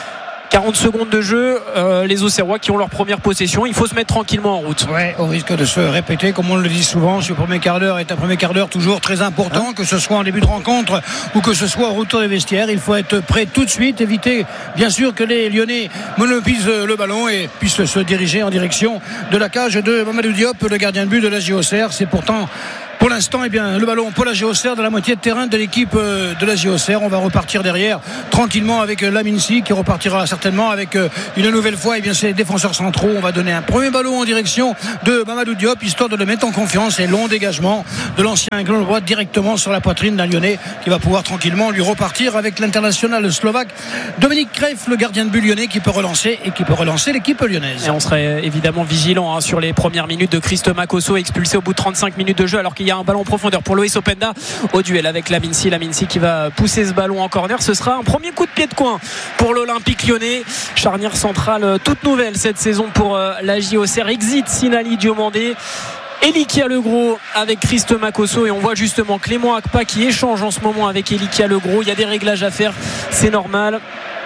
40 secondes de jeu, les Auxerrois qui ont leur première possession. Il faut se mettre tranquillement en route. Ouais, au risque de se répéter, comme on le dit souvent, ce premier quart d'heure est un premier quart d'heure toujours très important, que ce soit en début de rencontre ou que ce soit au retour des vestiaires. Il faut être prêt tout de suite, éviter bien sûr que les Lyonnais monopolisent le ballon et puissent se diriger en direction de la cage de Mamadou Diop, le gardien de but de la JOCR. C'est pourtant pour l'instant, le ballon pour la JOCR de la moitié de terrain de l'équipe de la JOCR. On va repartir derrière tranquillement avec Laminsi qui repartira certainement avec une nouvelle fois ses défenseurs centraux. On va donner un premier ballon en direction de Mamadou Diop histoire de le mettre en confiance et long dégagement de l'ancien gland droit directement sur la poitrine d'un Lyonnais qui va pouvoir tranquillement lui repartir avec l'international slovaque Dominique Kreif, le gardien de but lyonnais qui peut relancer l'équipe lyonnaise. Et on serait évidemment vigilant sur les premières minutes de Christo Makosso, expulsé au bout de 35 minutes de jeu alors qu'il y a un ballon en profondeur pour Loïs Openda au duel avec Laminsi qui va pousser ce ballon en corner. Ce sera un premier coup de pied de coin pour l'Olympique lyonnais, charnière centrale toute nouvelle cette saison pour la JOCR. Exit Sinali Diomandé, Elikia Legros avec Christo Makosso, et on voit justement Clément Akpa qui échange en ce moment avec Elikia Legros. Il y a des réglages à faire, c'est normal.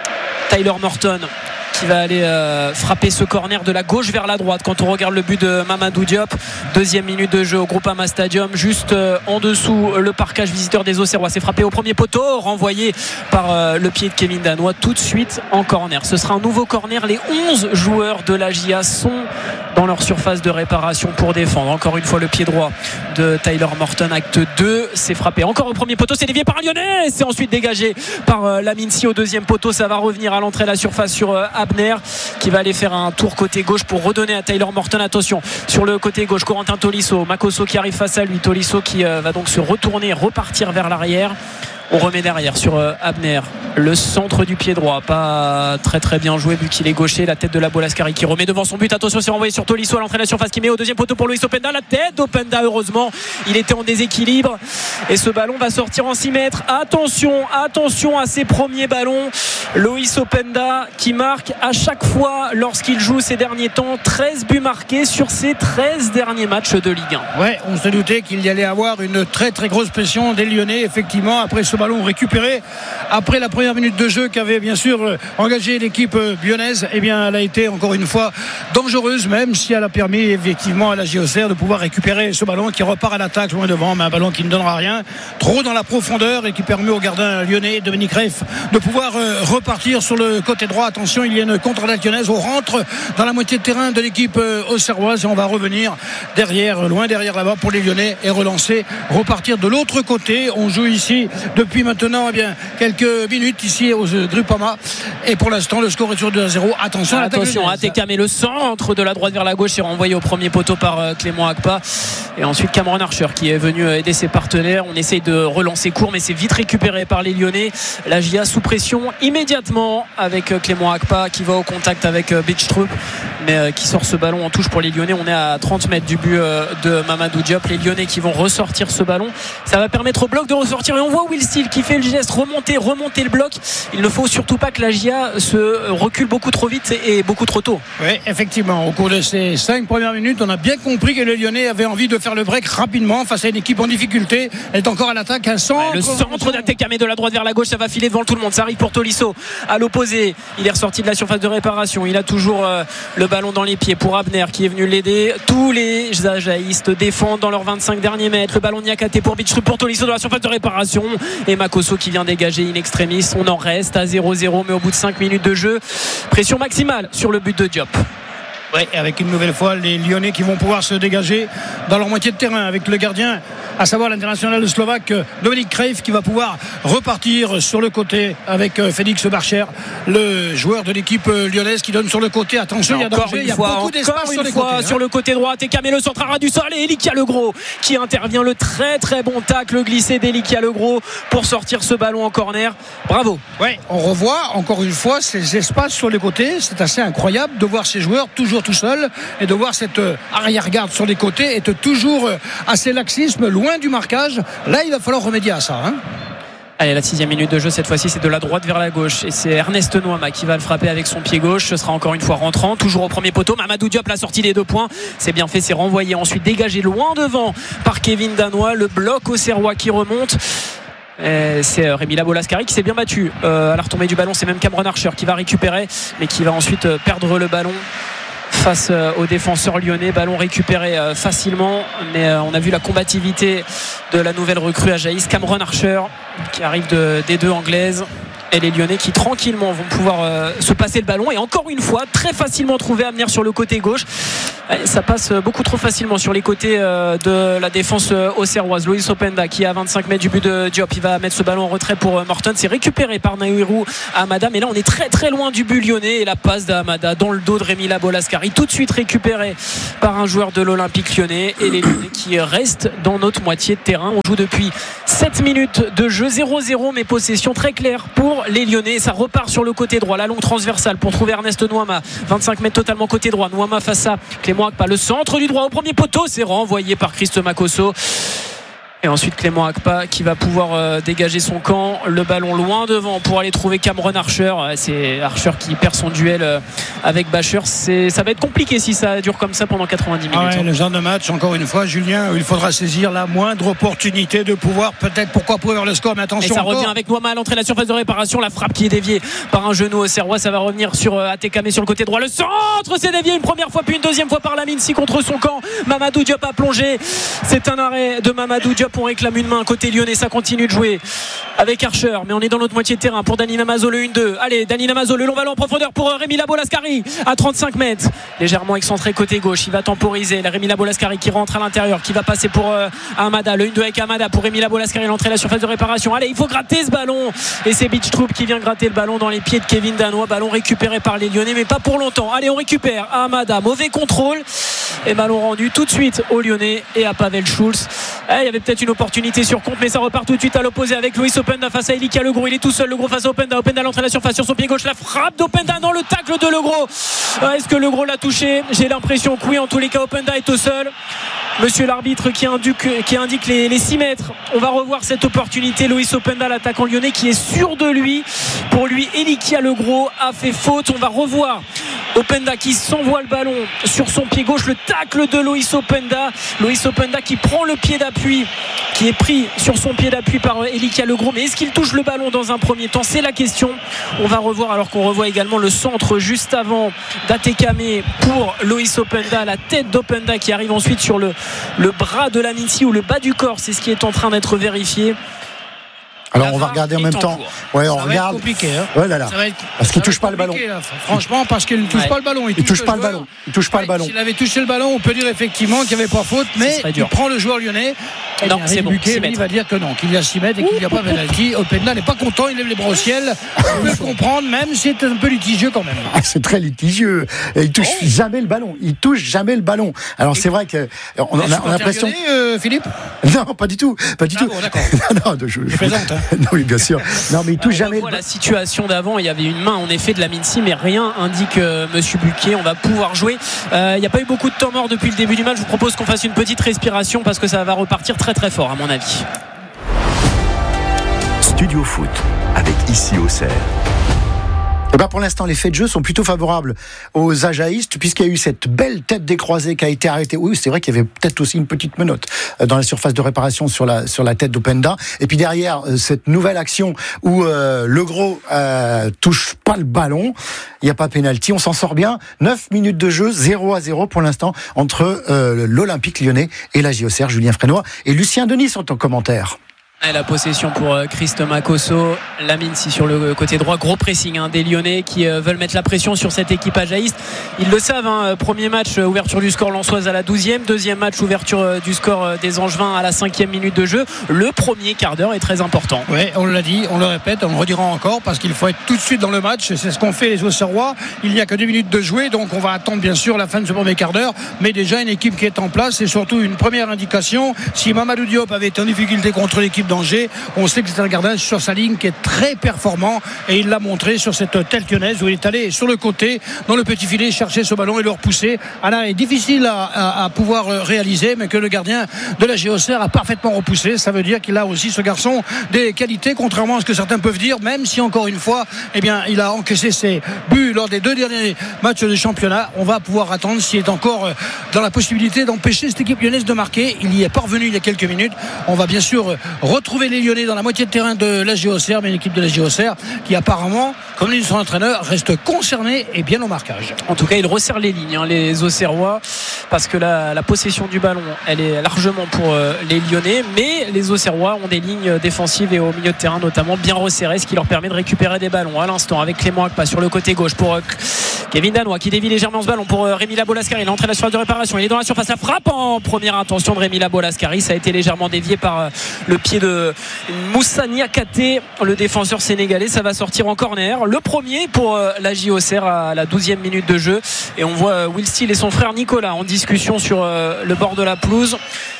Tyler Morton qui va aller frapper ce corner de la gauche vers la droite quand on regarde le but de Mamadou Diop. Deuxième minute de jeu au Groupama Stadium, juste en dessous le parcage visiteur des Auxerrois. C'est frappé au premier poteau, renvoyé par le pied de Kevin Danois tout de suite en corner. Ce sera un nouveau corner. Les 11 joueurs de la JA sont dans leur surface de réparation pour défendre. Encore une fois le pied droit de Tyler Morton, acte 2. C'est frappé encore au premier poteau, c'est dévié par un Lyonnais, c'est ensuite dégagé par Laminsi au deuxième poteau. Ça va revenir à l'entrée de la surface sur Abner qui va aller faire un tour côté gauche pour redonner à Tyler Morton. Attention sur le côté gauche, Corentin Tolisso, Makosso qui arrive face à lui, Tolisso qui va donc se retourner, repartir vers l'arrière. On remet derrière sur Abner, le centre du pied droit, pas très bien joué vu qu'il est gaucher. La tête de la Bolascari qui remet devant son but. Attention, c'est renvoyé sur Tolisso à l'entrée de la surface qui met au deuxième poteau pour Loïs Openda. La tête d'Openda, heureusement il était en déséquilibre et ce ballon va sortir en 6 mètres. Attention à ses premiers ballons. Loïs Openda qui marque à chaque fois lorsqu'il joue ces derniers temps. 13 buts marqués sur ses 13 derniers matchs de Ligue 1. Ouais, on se doutait qu'il y allait avoir une très grosse pression des Lyonnais, effectivement, après ce ballon récupéré après la première minute de jeu qu'avait bien sûr engagé l'équipe lyonnaise. Elle a été encore une fois dangereuse, même si elle a permis effectivement à la JOCR de pouvoir récupérer ce ballon qui repart à l'attaque loin devant, mais un ballon qui ne donnera rien, trop dans la profondeur, et qui permet au gardien lyonnais Dominique Reif de pouvoir repartir sur le côté droit. Attention, il y a une contre-attaque lyonnaise, on rentre dans la moitié de terrain de l'équipe auxerroise et on va revenir loin derrière là-bas pour les Lyonnais et repartir de l'autre côté. On joue ici depuis maintenant quelques minutes ici au Groupama, et pour l'instant le score est sur 2-0. Attention, ATK met le centre de la droite vers la gauche, c'est renvoyé au premier poteau par Clément Akpa, et ensuite Cameron Archer qui est venu aider ses partenaires. On essaye de relancer court, mais c'est vite récupéré par les Lyonnais. La JA sous pression immédiatement avec Clément Akpa qui va au contact avec Bechtrup, mais qui sort ce ballon en touche pour les Lyonnais. On est à 30 mètres du but de Mamadou Diop. Les Lyonnais qui vont ressortir ce ballon, ça va permettre au bloc de ressortir, et on voit Will Steele qui fait le geste, remonter le bloc. Il ne faut surtout pas que la JA se recule beaucoup trop vite et beaucoup trop tôt. Oui, effectivement, au cours de ces 5 premières minutes, on a bien compris que les Lyonnais avaient envie de faire le break rapidement face à une équipe en difficulté. Elle est encore à l'attaque, un centre. Le centre d'Atekame de la droite vers la gauche, ça va filer devant tout le monde. Ça arrive pour Tolisso à l'opposé. Il est ressorti de la surface de réparation. Il a toujours le ballon dans les pieds pour Abner qui est venu l'aider. Tous les ajaïstes défendent dans leurs 25 derniers mètres. Le ballon Niakate pour Bechtrup, pour Tolisso dans la surface de réparation, et Makosso qui vient dégager in extremis. On en reste à 0-0, mais au bout de 5 minutes de jeu, pression maximale sur le but de Diop. Oui, avec une nouvelle fois les Lyonnais qui vont pouvoir se dégager dans leur moitié de terrain avec le gardien, à savoir l'international slovaque Dominique Kreif, qui va pouvoir repartir sur le côté avec Félix Barcher, le joueur de l'équipe lyonnaise qui donne sur le côté. Attention, il y a danger, il y a beaucoup d'espace sur les côtés. Sur le côté droit, Tekame le centre à ras du sol, et Elikia Legros qui intervient. Le très bon tacle glissé d'Elikia Legros pour sortir ce ballon en corner. Bravo. Oui, on revoit encore une fois ces espaces sur les côtés. C'est assez incroyable de voir ces joueurs toujours tout seuls, et de voir cette arrière-garde sur les côtés être toujours assez laxisme, loin du marquage. Là, il va falloir remédier à ça. Allez, la 6e minute de jeu, cette fois-ci c'est de la droite vers la gauche et c'est Ernest Nouama qui va le frapper avec son pied gauche. Ce sera encore une fois rentrant, toujours au premier poteau. Mamadou Diop, la sortie des 2 points, c'est bien fait, c'est renvoyé, ensuite dégagé loin devant par Kevin Danois. Le bloc auxerrois qui remonte. C'est Rémi Labo-Lascari qui s'est bien battu à la retombée du ballon. C'est même Cameron Archer qui va récupérer, mais qui va ensuite perdre le ballon face aux défenseurs lyonnais. Ballon récupéré facilement, mais on a vu la combativité de la nouvelle recrue Ajaïs, Cameron Archer, qui arrive de D2 anglaise. Et les Lyonnais qui tranquillement vont pouvoir se passer le ballon et encore une fois très facilement trouver à venir sur le côté gauche. Ça passe beaucoup trop facilement sur les côtés de la défense auxerroise. Loïs Openda qui est à 25 mètres du but de Diop, il va mettre ce ballon en retrait pour Morton. C'est récupéré par Naïrou Hamada, mais là on est très très loin du but lyonnais et la passe d'Hamada dans le dos de Rémi Labo-Lascari, tout de suite récupéré par un joueur de l'Olympique lyonnais. Et les Lyonnais qui restent dans notre moitié de terrain. On joue depuis 7 minutes de jeu, 0-0, mais possession très claire pour les Lyonnais. Ça repart sur le côté droit, la longue transversale pour trouver Ernest Nouama, 25 mètres totalement côté droit. Nouama face à Clément Akpa, le centre du droit au premier poteau, c'est renvoyé par Christo Makosso. Et ensuite Clément Akpa qui va pouvoir dégager son camp, le ballon loin devant pour aller trouver Cameron Archer. C'est Archer qui perd son duel avec Bacher. Ça va être compliqué si ça dure comme ça pendant 90 minutes. Le genre de match, encore une fois, Julien, il faudra saisir la moindre opportunité de pouvoir peut-être, pourquoi pas ouvrir le score, mais attention. Et ça encore revient avec Nouama à l'entrée de la surface de réparation, la frappe qui est déviée par un genou auxerrois. Ça va revenir sur Atekame sur le côté droit, le centre, c'est dévié une première fois puis une deuxième fois par Lamine Si contre son camp. Mamadou Diop a plongé, c'est un arrêt de Mamadou Diop. On réclame une main côté lyonnais, ça continue de jouer avec Archer, mais on est dans notre moitié de terrain pour Dani Namazo, le 1-2. Allez, Dani Namazo, le long ballon en profondeur pour Rémi Labo-Lascari à 35 mètres, légèrement excentré côté gauche. Il va temporiser, Rémi Labo-Lascari qui rentre à l'intérieur, qui va passer pour Hamada, le 1-2 avec Hamada pour Rémi Labo-Lascari, l'entrée de la surface de réparation. Allez, il faut gratter ce ballon et c'est Beach Troop qui vient gratter le ballon dans les pieds de Kevin Danois. Ballon récupéré par les Lyonnais, mais pas pour longtemps. Allez, on récupère Hamada, mauvais contrôle et ballon rendu tout de suite aux Lyonnais et à Pavel Schulz. Il y avait peut-être une opportunité sur compte, mais ça repart tout de suite à l'opposé avec Loïs Openda face à Elika Legros. Il est tout seul, Legros face à Openda. Openda à l'entrée de la surface sur son pied gauche, la frappe d'Openda dans le tacle de Legros. Est-ce que Legros l'a touché? J'ai l'impression que oui. En tous les cas, Openda est au sol. Monsieur l'arbitre qui indique les 6 mètres. On va revoir cette opportunité. Loïs Openda, l'attaquant lyonnais, qui est sûr de lui. Pour lui, Elika Legros a fait faute. On va revoir Openda qui s'envoie le ballon sur son pied gauche, le tacle de Loïs Openda. Loïs Openda qui prend le pied d'appui, qui est pris sur son pied d'appui par Elika Legros. Mais est-ce qu'il touche le ballon dans un premier temps? C'est la question. On va revoir, alors qu'on revoit également le centre juste avant d'Atekame pour Loïs Openda, la tête d'Openda qui arrive ensuite sur le bras de Lamine Si ou le bas du corps. C'est ce qui est en train d'être vérifié. Alors on va regarder en même temps. Ouais, on regarde. Compliqué, hein. Ouais, là. Parce qu'il touche pas le ballon. Franchement, parce qu'il ne touche pas le ballon. Il touche pas le ballon. Il touche pas le ballon. S'il avait touché le ballon, on peut dire effectivement qu'il n'y avait pas faute, mais il prend le joueur lyonnais. Non, c'est bon. Il va dire que non, qu'il y a 6 mètres et qu'il n'y a pas penalty. Openda n'est pas content, il lève les bras au ciel. On peut le comprendre, même si c'est un peu litigieux quand même. C'est très litigieux. Et il touche jamais le ballon. Il touche jamais le ballon. Alors c'est vrai que on a l'impression. Philippe? Non, pas du tout, pas du tout. Bon, d'accord. Non, je plaisante. Non, oui, bien sûr. Non, mais il touche jamais. On voit la situation d'avant. Il y avait une main en effet de Lamine Si, mais rien indique Monsieur Buquet. On va pouvoir jouer. Il n'y a pas eu beaucoup de temps mort depuis le début du match. Je vous propose qu'on fasse une petite respiration parce que ça va repartir très très fort à mon avis. Studio Foot avec Ici Auxerre. Pour l'instant, les faits de jeu sont plutôt favorables aux ajaïstes, puisqu'il y a eu cette belle tête décroisée qui a été arrêtée. Oui, c'est vrai qu'il y avait peut-être aussi une petite menotte dans la surface de réparation sur la tête d'Openda. Et puis derrière, cette nouvelle action où Legros touche pas le ballon, il n'y a pas pénalty, on s'en sort bien. 9 minutes de jeu, 0-0 pour l'instant entre l'Olympique lyonnais et la JOCR. Julien Frénois et Lucien Denis sont en commentaire. Et la possession pour Christo Makosso, Lamine Si sur le côté droit, gros pressing des Lyonnais qui veulent mettre la pression sur cette équipe ajaïste. Ils le savent, premier match ouverture du score lensoise à la 12e, deuxième match ouverture du score des Angevins à la 5e minute de jeu. Le premier quart d'heure est très important. Oui, on l'a dit, on le répète, on le redira encore parce qu'il faut être tout de suite dans le match. C'est ce qu'ont fait les Auxerrois. Il n'y a que 2 minutes de jouer, donc on va attendre bien sûr la fin de ce premier quart d'heure, mais déjà une équipe qui est en place et surtout une première indication. Si Mamadou Diop avait été en difficulté contre l'équipe danger. On sait que c'est un gardien sur sa ligne qui est très performant et il l'a montré sur cette tête lyonnaise où il est allé sur le côté dans le petit filet chercher ce ballon et le repousser. Alain est difficile à pouvoir réaliser, mais que le gardien de la Auxerre a parfaitement repoussé. Ça veut dire qu'il a aussi, ce garçon, des qualités, contrairement à ce que certains peuvent dire, même si encore une fois il a encaissé ses buts lors des 2 derniers matchs de championnat. On va pouvoir attendre s'il est encore dans la possibilité d'empêcher cette équipe lyonnaise de marquer. Il y est parvenu il y a quelques minutes. On va bien sûr retrouver les Lyonnais dans la moitié de terrain de la Auxerre, mais une équipe de la Auxerre qui apparemment, comme dit son entraîneur, reste concernée et bien au marquage. En tout cas, il resserre les lignes, les Auxerrois, parce que la possession du ballon, elle est largement pour les Lyonnais, mais les Auxerrois ont des lignes défensives et au milieu de terrain notamment bien resserrées, ce qui leur permet de récupérer des ballons à l'instant avec Clément Akpa sur le côté gauche pour Kevin Danois qui dévie légèrement ce ballon pour Rémi Labo-Lascari. Il est entré dans la surface de réparation, il est dans la surface, la frappe en première intention de Rémi Labo-Lascari. Ça a été légèrement dévié par le pied de Moussa Niakate, le défenseur sénégalais. Ça va sortir en corner, le premier pour la Auxerre à la 12e minute de jeu, et on voit Will Steele et son frère Nicolas en discussion sur le bord de la pelouse.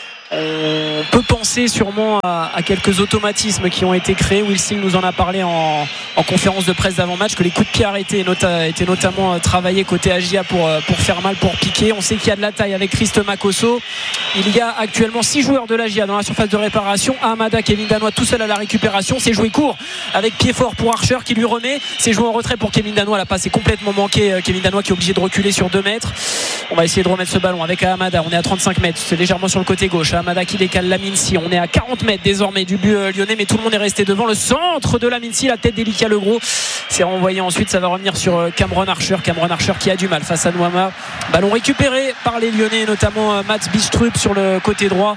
On peut penser sûrement à quelques automatismes qui ont été créés. Will Steele nous en a parlé en conférence de presse d'avant-match, que les coups de pied arrêtés étaient notamment travaillés côté Agia pour faire mal, pour piquer. On sait qu'il y a de la taille avec Christ Makosso. Il y a actuellement 6 joueurs de l'Agia dans la surface de réparation. Hamada, Kevin Danois tout seul à la récupération. C'est joué court avec pied fort pour Archer qui lui remet. C'est joué en retrait pour Kevin Danois. La passe est complètement manquée. Kevin Danois qui est obligé de reculer sur 2 mètres. On va essayer de remettre ce ballon avec Hamada. On est à 35 mètres. C'est légèrement sur le côté gauche. Hamada qui décale Laminsi. On est à 40 mètres désormais du but lyonnais, mais tout le monde est resté devant. Le centre de Laminsi, la tête d'Elika Legros, c'est renvoyé ensuite. Ça va revenir sur Cameron Archer qui a du mal face à Nouama. Ballon récupéré par les Lyonnais, notamment Mats Bistrup sur le côté droit.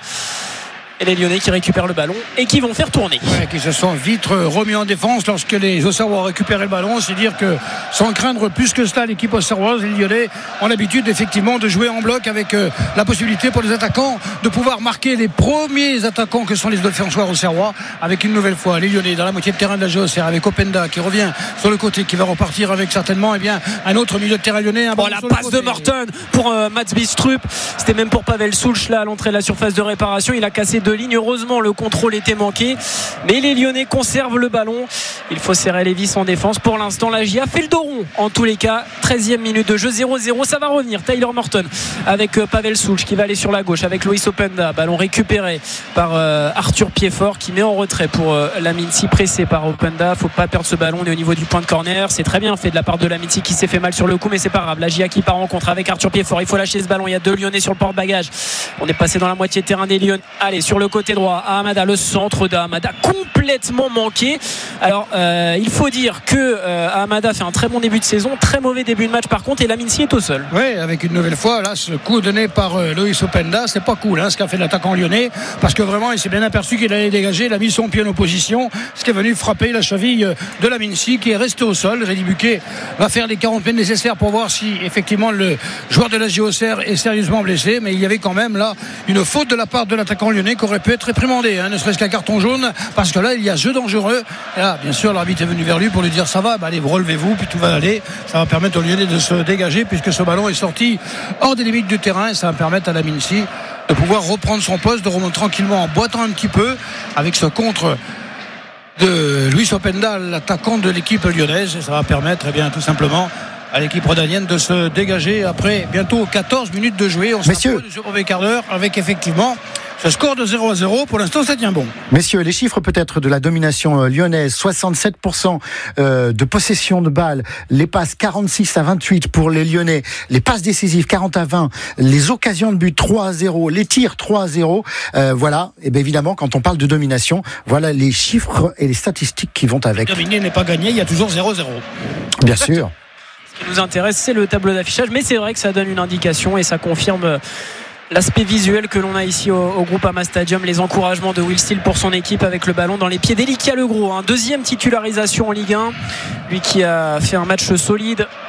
Et les Lyonnais qui récupèrent le ballon et qui vont faire tourner. Ouais, qui se sont vite remis en défense lorsque les Auxerrois ont récupéré le ballon. C'est dire que sans craindre plus que cela, l'équipe auxerroise, les Lyonnais ont l'habitude effectivement de jouer en bloc avec la possibilité pour les attaquants de pouvoir marquer les premiers attaquants que sont les défenseurs auxerrois, avec une nouvelle fois les Lyonnais dans la moitié de terrain de la Auxerre avec Openda qui revient sur le côté, qui va repartir avec certainement un autre milieu de terrain lyonnais. La passe de Morton pour Mats Bistrup, c'était même pour Pavel Soulch là à l'entrée de la surface de réparation. Il a cassé 2 lignes. Heureusement, le contrôle était manqué, mais les Lyonnais conservent le ballon. Il faut serrer les vis en défense. Pour l'instant, la GIA fait le dos rond. En tous les cas, 13e minute de jeu, 0-0. Ça va revenir. Tyler Morton avec Pavel Soulch qui va aller sur la gauche avec Loïs Openda. Ballon récupéré par Arthur Piedfort qui met en retrait pour Laminsi, pressé par Openda. Faut pas perdre ce ballon. On est au niveau du point de corner. C'est très bien fait de la part de Laminsi qui s'est fait mal sur le coup, mais c'est pas grave. La GIA qui part en contre avec Arthur Piedfort. Il faut lâcher ce ballon. Il y a 2 Lyonnais sur le porte-bagages. On est passé dans la moitié de terrain des Lyonnais. Allez, sur le côté droit, Hamada, le centre d'Hamada complètement manqué. Alors il faut dire que Hamada fait un très bon début de saison, très mauvais début de match par contre, et Laminsi est au sol. Oui, avec une nouvelle fois là ce coup donné par Loïs Openda, c'est pas cool ce qu'a fait l'attaquant lyonnais, parce que vraiment il s'est bien aperçu qu'il allait dégager, il a mis son pied en opposition, ce qui est venu frapper la cheville de Laminsi qui est resté au sol. Rédi Buquet va faire les 40 mètres nécessaires pour voir si effectivement le joueur de la Auxerre est sérieusement blessé, mais il y avait quand même là une faute de la part de l'attaquant lyonnais qui aurait pu être réprimandé, ne serait-ce qu'un carton jaune, parce que là il y a jeu dangereux. Et là bien sûr l'arbitre est venu vers lui pour lui dire ça va, allez relevez-vous puis tout va aller, ça va permettre aux Lyonnais de se dégager puisque ce ballon est sorti hors des limites du terrain, et ça va permettre à Laminsi de pouvoir reprendre son poste, de remonter tranquillement en boitant un petit peu avec ce contre de Luis Openda, l'attaquant de l'équipe lyonnaise, et ça va permettre tout simplement à l'équipe rhodanienne de se dégager après bientôt 14 minutes de jouer. On s'approche du premier quart d'heure avec effectivement ce score de 0-0. Pour l'instant, ça tient bon. Messieurs, les chiffres peut-être de la domination lyonnaise. 67% de possession de balles. Les passes 46-28 pour les Lyonnais. Les passes décisives 40-20. Les occasions de but 3-0. Les tirs 3-0. Voilà. Et bien évidemment, quand on parle de domination, voilà les chiffres et les statistiques qui vont avec. Dominer n'est pas gagné. Il y a toujours 0-0. Bien sûr. Ce qui nous intéresse, c'est le tableau d'affichage. Mais c'est vrai que ça donne une indication et ça confirme l'aspect visuel que l'on a ici au Groupama Stadium, les encouragements de Will Steele pour son équipe avec le ballon dans les pieds d'Elika Legros, deuxième titularisation en Ligue 1, lui qui a fait un match solide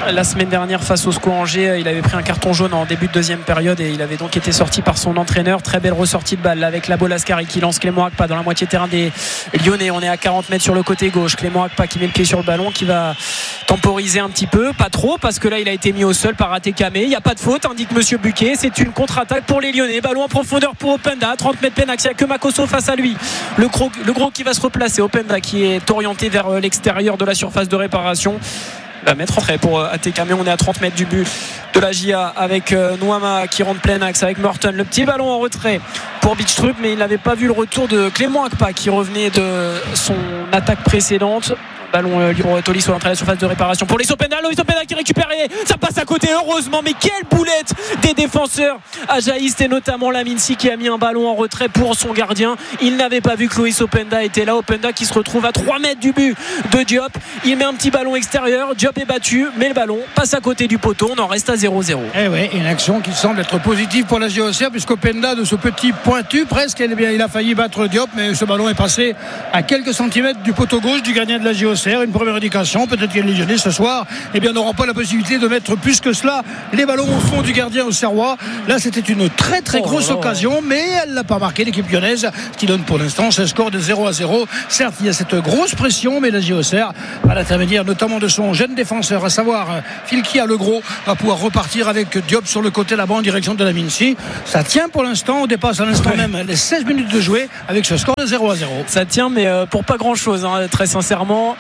la semaine dernière face au SCO Angers. Il avait pris un carton jaune en début de deuxième période et il avait donc été sorti par son entraîneur. Très belle ressortie de balle là, avec Labo Lascari qui lance Clément Akpa dans la moitié terrain des Lyonnais. On est à 40 mètres sur le côté gauche. Clément Akpa qui met le pied sur le ballon, qui va temporiser un petit peu, pas trop, parce que là il a été mis au sol par Atekame. Il n'y a pas de faute, indique Monsieur Buquet. C'est une contre-attaque pour les Lyonnais. Ballon en profondeur pour Openda, 30 mètres Penax. Il n'y a que Makosso face à lui. Le gros qui va se replacer. Openda qui est orienté vers l'extérieur de la surface de réparation. Il va mettre en trait pour Atekame. On est à 30 mètres du but de la JA avec Nouama qui rentre plein axe avec Morton. Le petit ballon en retrait pour Beachstrup, mais il n'avait pas vu le retour de Clément Akpa qui revenait de son attaque précédente. Ballon libre Tolisso à l'entrée de la surface de réparation pour Loïs Openda qui récupère et ça passe à côté, heureusement, mais quelle boulette des défenseurs ajaïstes et notamment Laminsi qui a mis un ballon en retrait pour son gardien. Il n'avait pas vu que Loïs Openda était là. Openda qui se retrouve à 3 mètres du but de Diop. Il met un petit ballon extérieur, Diop est battu, mais le ballon passe à côté du poteau. On en reste à 0-0. Eh ouais, une action qui semble être positive pour la JOCR puisqu'Openda de ce petit pointu presque, eh bien, il a failli battre Diop, mais ce ballon est passé à quelques centimètres du poteau gauche du gardien de la JOCR. Une première indication, peut-être que les Lyonnais ce soir n'auront pas la possibilité de mettre plus que cela les ballons au fond du gardien au Serrois. Là c'était une très grosse occasion, mais elle n'a pas marqué l'équipe lyonnaise, ce qui donne pour l'instant ce score de 0-0. Certes il y a cette grosse pression, mais la JOCR à l'intermédiaire notamment de son jeune défenseur, à savoir Filkia le gros, va pouvoir repartir avec Diop sur le côté là-bas en direction de la Mincy. Ça tient pour l'instant, on dépasse à l'instant même les 16 minutes de jouer avec ce score de 0-0. Ça tient, mais pour pas grand chose, très sincèrement.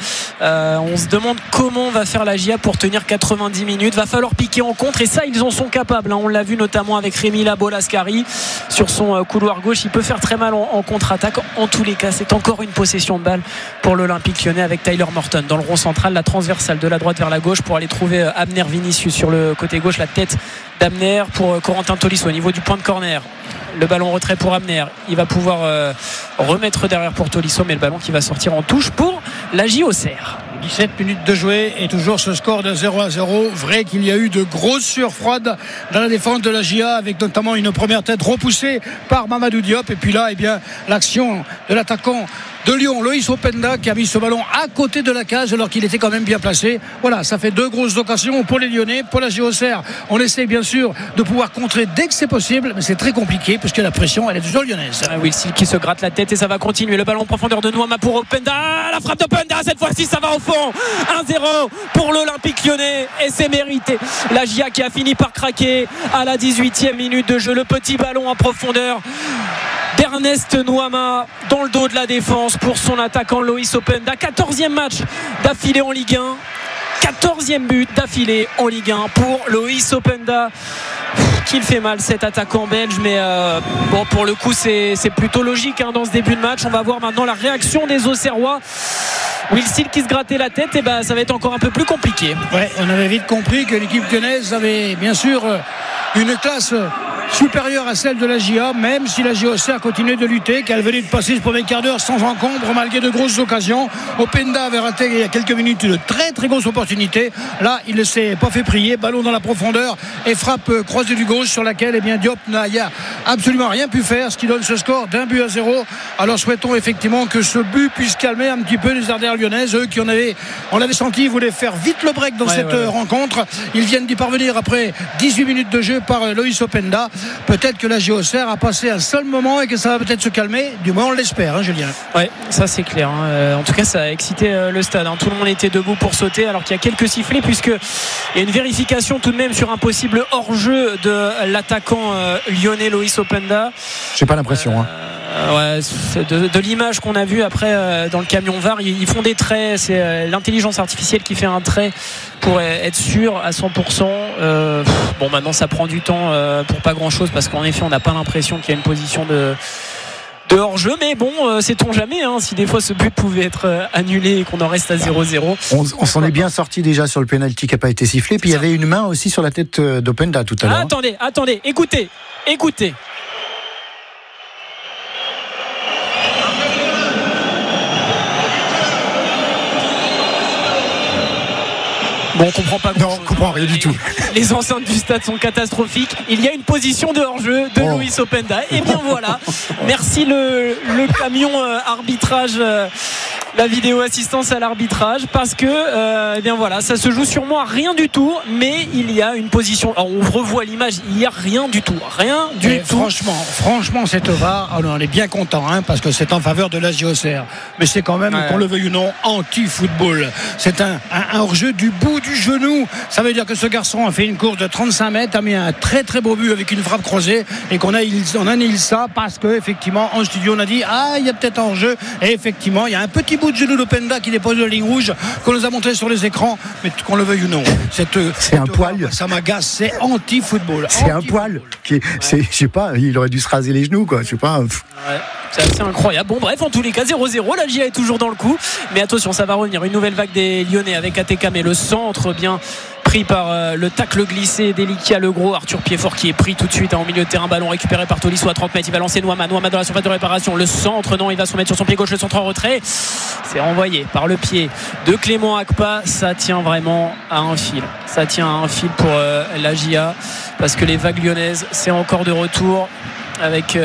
On se demande comment va faire la GIA pour tenir 90 minutes. Va falloir piquer en contre et ça ils en sont capables. On l'a vu notamment avec Rémi Labo Lascari sur son couloir gauche. Il peut faire très mal en contre-attaque. En tous les cas, c'est encore une possession de balle pour l'Olympique Lyonnais avec Tyler Morton dans le rond central, la transversale de la droite vers la gauche pour aller trouver Abner Vinicius sur le côté gauche, la tête d'Abner pour Corentin Tolisso au niveau du point de corner. Le ballon retrait pour Abner, il va pouvoir remettre derrière pour Tolisso, mais le ballon qui va sortir en touche pour la JOCR. 17 minutes de jouer et toujours ce score de 0-0. Vrai qu'il y a eu de grosses sueurs froides dans la défense de la GIA avec notamment une première tête repoussée par Mamadou Diop et puis là l'action de l'attaquant de Lyon, Loïs Openda, qui a mis ce ballon à côté de la cage alors qu'il était quand même bien placé. Voilà, ça fait 2 grosses occasions pour les Lyonnais. Pour la JOCR, on essaie bien sûr de pouvoir contrer dès que c'est possible, mais c'est très compliqué puisque la pression elle est toujours lyonnaise. Wilsil qui se gratte la tête et ça va continuer. Le ballon en profondeur de Nouama pour Openda, la frappe d'Openda, cette fois-ci ça va au fond. 1-0 pour l'Olympique Lyonnais et c'est mérité. La GIA qui a fini par craquer à la 18e minute de jeu. Le petit ballon en profondeur d'Ernest Nouama dans le dos de la défense pour son attaquant Loïs Openda. 14e match d'affilée en Ligue 1, 14e but d'affilée en Ligue 1 pour Loïs Openda, qu'il fait mal cet attaquant belge, mais bon, pour le coup c'est plutôt logique dans ce début de match. On va voir maintenant la réaction des Auxerrois. Wilsil qui se grattait la tête, et ça va être encore un peu plus compliqué. Ouais, on avait vite compris que l'équipe lyonnaise avait bien sûr une classe supérieure à celle de la GIA, même si la JOCR a continué de lutter, qu'elle venait de passer ce premier quart d'heure sans encombre malgré de grosses occasions. Openda avait raté il y a quelques minutes une très grosse opportunité. Là il ne s'est pas fait prier, ballon dans la profondeur et frappe croisée du gauche sur laquelle Diop n'a absolument rien pu faire, ce qui donne ce score d'1-0. Alors souhaitons effectivement que ce but puisse calmer un petit peu les artères lyonnaises, eux qui on l'avait senti, voulaient faire vite le break dans cette rencontre. Ils viennent d'y parvenir après 18 minutes de jeu par Loïs Openda. Peut-être que la JOCR a passé un seul moment et que ça va peut-être se calmer, du moins on l'espère, Julien. Ouais, ça c'est clair, En tout cas ça a excité le stade, Tout le monde était debout pour sauter alors qu'il y a quelques sifflets, puisque il y a une vérification tout de même sur un possible hors-jeu de l'attaquant lyonnais Loïs Openda. J'ai pas l'impression De l'image qu'on a vue après dans le camion VAR, ils font des traits, c'est l'intelligence artificielle qui fait un trait pour être sûr à 100%. Bon, maintenant ça prend du temps pour pas grand chose, parce qu'en effet on n'a pas l'impression qu'il y a une position de hors-jeu, mais bon, sait-on jamais, si des fois ce but pouvait être annulé et qu'on en reste à 0-0. On s'en est bien sorti déjà sur le penalty qui n'a pas été sifflé, puis il y avait une main aussi sur la tête d'Openda tout à l'heure. Attendez, écoutez. Bon, on comprend pas. Non, on comprend rien du tout. Les enceintes du stade sont catastrophiques. Il y a une position de hors-jeu de Loïs Openda. Et bien voilà. Merci le camion arbitrage la vidéo assistance à l'arbitrage parce que eh bien voilà, ça se joue sûrement à rien du tout, mais il y a une position. Alors, on revoit l'image, il y a rien du tout, tout. Franchement, cette VAR, on est bien content, parce que c'est en faveur de la JOCR, mais c'est quand même, qu'on le veuille ou non, anti-football. C'est un hors-jeu du bout du genou. Ça veut dire que ce garçon a fait une course de 35 mètres, a mis un très très beau but avec une frappe croisée, et qu'on annule ça parce que effectivement en studio on a dit il y a peut-être un hors-jeu, et effectivement il y a un petit bout de genou d'Openda qui dépose de la ligne rouge qu'on nous a montré sur les écrans, mais qu'on le veuille ou non, c'est un poil, ça m'agace, c'est anti-football. C'est un poil je sais pas, il aurait dû se raser les genoux, quoi, je sais pas. C'est assez incroyable. Bon, bref, en tous les cas 0-0, la GIA est toujours dans le coup, mais attention, ça va revenir, une nouvelle vague des Lyonnais avec ATK, mais le centre bien pris par le tacle glissé d'Elikia Legros. Arthur Piedfort qui est pris tout de suite au milieu de terrain, ballon récupéré par Tolisso à 30 mètres, il va lancer Noama dans la surface de réparation, le centre, non, il va se remettre sur son pied gauche, le centre en retrait, c'est renvoyé par le pied de Clément Akpa. Ça tient vraiment à un fil, pour la GIA, parce que les vagues lyonnaises c'est encore de retour avec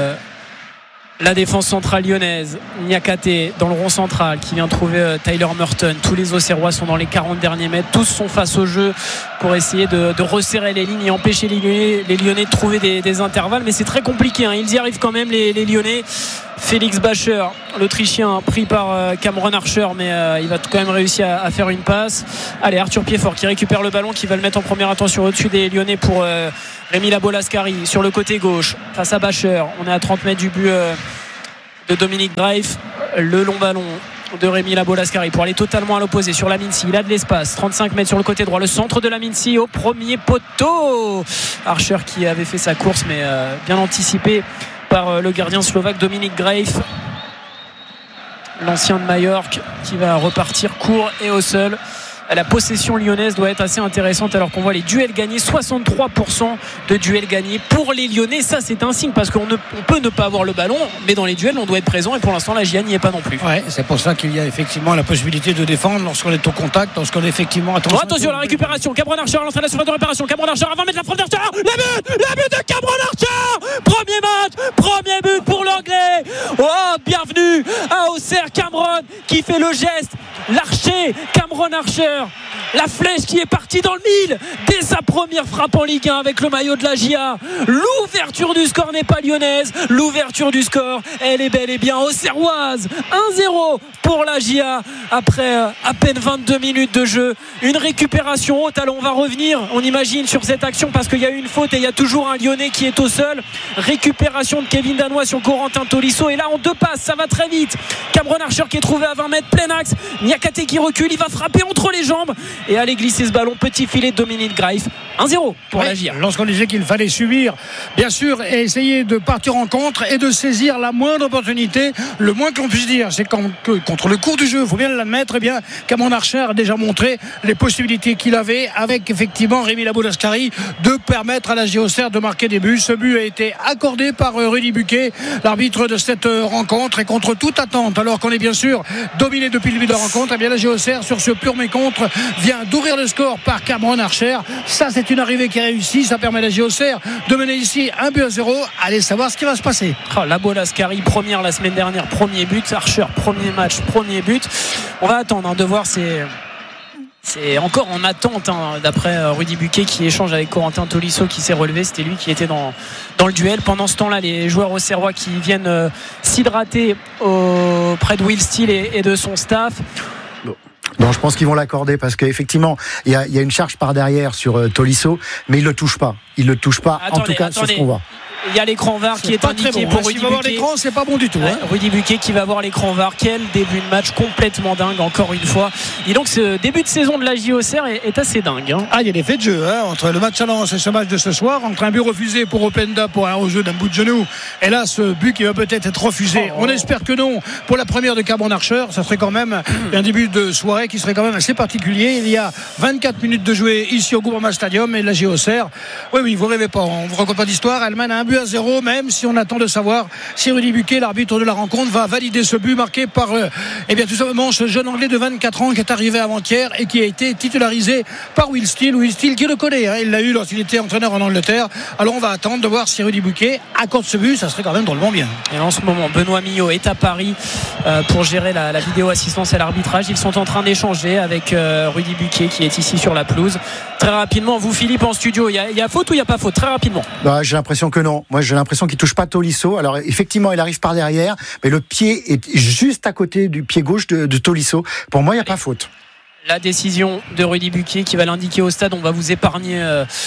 la défense centrale lyonnaise. Niakate dans le rond central qui vient trouver Tyler Merton. Tous les Auxerrois sont dans les 40 derniers mètres, tous sont face au jeu pour essayer de resserrer les lignes et empêcher les Lyonnais de trouver des intervalles, mais c'est très compliqué, ils y arrivent quand même, les Lyonnais. Félix Bacher, l'Autrichien, pris par Cameron Archer, mais il va quand même réussir à faire une passe. Allez, Arthur Piedfort qui récupère le ballon, qui va le mettre en première attention au-dessus des Lyonnais pour Rémi Labolascari sur le côté gauche face à Bacher. On est à 30 mètres du but de Dominique Greif. Le long ballon de Rémi Labolascari pour aller totalement à l'opposé sur la Mincy. Il a de l'espace, 35 mètres sur le côté droit, le centre de la Mincy au premier poteau. Archer qui avait fait sa course, mais bien anticipé par le gardien slovaque Dominique Greif, l'ancien de Majorque, qui va repartir court et au sol. La possession lyonnaise doit être assez intéressante, alors qu'on voit les duels gagnés, 63% de duels gagnés pour les Lyonnais. Ça, c'est un signe, parce qu'on peut ne pas avoir le ballon, mais dans les duels on doit être présent, et pour l'instant la GIA n'y est pas non plus. C'est pour ça qu'il y a effectivement la possibilité de défendre lorsqu'on est au contact, lorsqu'on est effectivement attention à la récupération. Cameron Archer lance la surface de réparation. Cameron Archer avant de mettre la frappe d'Archer. Le but de Cameron Archer, premier but pour l'anglais. Bienvenue à Auxerre. Cameron qui fait le geste, l'archer, Cameron Archer, la flèche qui est partie dans le mille dès sa première frappe en Ligue 1 avec le maillot de la GIA. L'ouverture du score n'est pas lyonnaise, l'ouverture du score, elle est bel et bien auxerroise. 1-0 pour la GIA après à peine 22 minutes de jeu. Une récupération haute. Alors on va revenir, on imagine, sur cette action, parce qu'il y a eu une faute et il y a toujours un Lyonnais qui est au sol. Récupération de Kevin Danois sur Corentin Tolisso, et là en deux passes, ça va très vite. Cameron Archer qui est trouvé à 20 mètres, plein axe. Niakate qui recule, il va frapper entre les jambes et aller glisser ce ballon, petit filet de Dominique Greif. 1-0 pour la GIA. Lorsqu'on disait qu'il fallait subir, bien sûr, et essayer de partir en contre et de saisir la moindre opportunité, le moins qu'on puisse dire, c'est que contre le cours du jeu, il faut bien l'admettre, Cameron Archer a déjà montré les possibilités qu'il avait avec effectivement Rémi Labolascari de permettre à la JOCR de marquer des buts. Ce but a été accordé par Rudy Buquet, l'arbitre de cette rencontre, et contre toute attente, alors qu'on est bien sûr dominé depuis le début de la rencontre, la JOCR sur ce pur mécontre vient d'ouvrir le score par Cameron Archer. Ça, c'est une arrivée qui réussit, ça permet à la JOCR de mener ici 1-0. Allez savoir ce qui va se passer. Labolascari, première la semaine dernière, premier but. Archer, premier match, premier but. On va attendre de voir. C'est encore en attente, d'après Rudy Buquet qui échange avec Corentin Tolisso qui s'est relevé. C'était lui qui était dans le duel. Pendant ce temps-là, les joueurs auxerrois qui viennent s'hydrater auprès de Will Steele et de son staff. Non, je pense qu'ils vont l'accorder, parce qu'effectivement, il y a une charge par derrière sur Tolisso, mais il le touche pas. En tout cas, sur ce qu'on voit. Il y a l'écran VAR qui est indiqué pour Rudy Buquet. S'il va voir l'écran, c'est pas bon du tout. Rudy Buquet qui va voir l'écran VAR. Quel début de match complètement dingue, encore une fois. Et donc ce début de saison de la JOCR est assez dingue. Il y a des faits de jeu entre le match à Lens et ce match de ce soir, entre un but refusé pour Openda pour un hors-jeu d'un bout de genou, et là ce but qui va peut-être être refusé. On espère que non pour la première de Cameron Archer. Ça serait quand même un début de soirée qui serait quand même assez particulier. Il y a 24 minutes de jouer ici au Groupama Stadium, et la JOCR, oui, vous rêvez pas, on vous raconte pas d'histoire, elle mène 1-0 but à 0, même si on attend de savoir si Rudy Buquet, l'arbitre de la rencontre, va valider ce but marqué par tout simplement ce jeune Anglais de 24 ans qui est arrivé avant-hier et qui a été titularisé par Will Steele qui le connaît, il l'a eu lorsqu'il était entraîneur en Angleterre. Alors on va attendre de voir si Rudy Buquet accorde ce but, ça serait quand même drôlement bien. Et en ce moment, Benoît Millot est à Paris pour gérer la vidéo assistance à l'arbitrage. Ils sont en train d'échanger avec Rudy Buquet qui est ici sur la pelouse. Très rapidement, vous Philippe en studio, il y a faute ou il n'y a pas faute? Très rapidement. J'ai l'impression que non. Moi j'ai l'impression qu'il touche pas Tolisso. Alors effectivement il arrive par derrière, mais le pied est juste à côté du pied gauche de Tolisso. Pour moi il n'y a pas faute. La décision de Rudy Buquet qui va l'indiquer au stade. On va vous épargner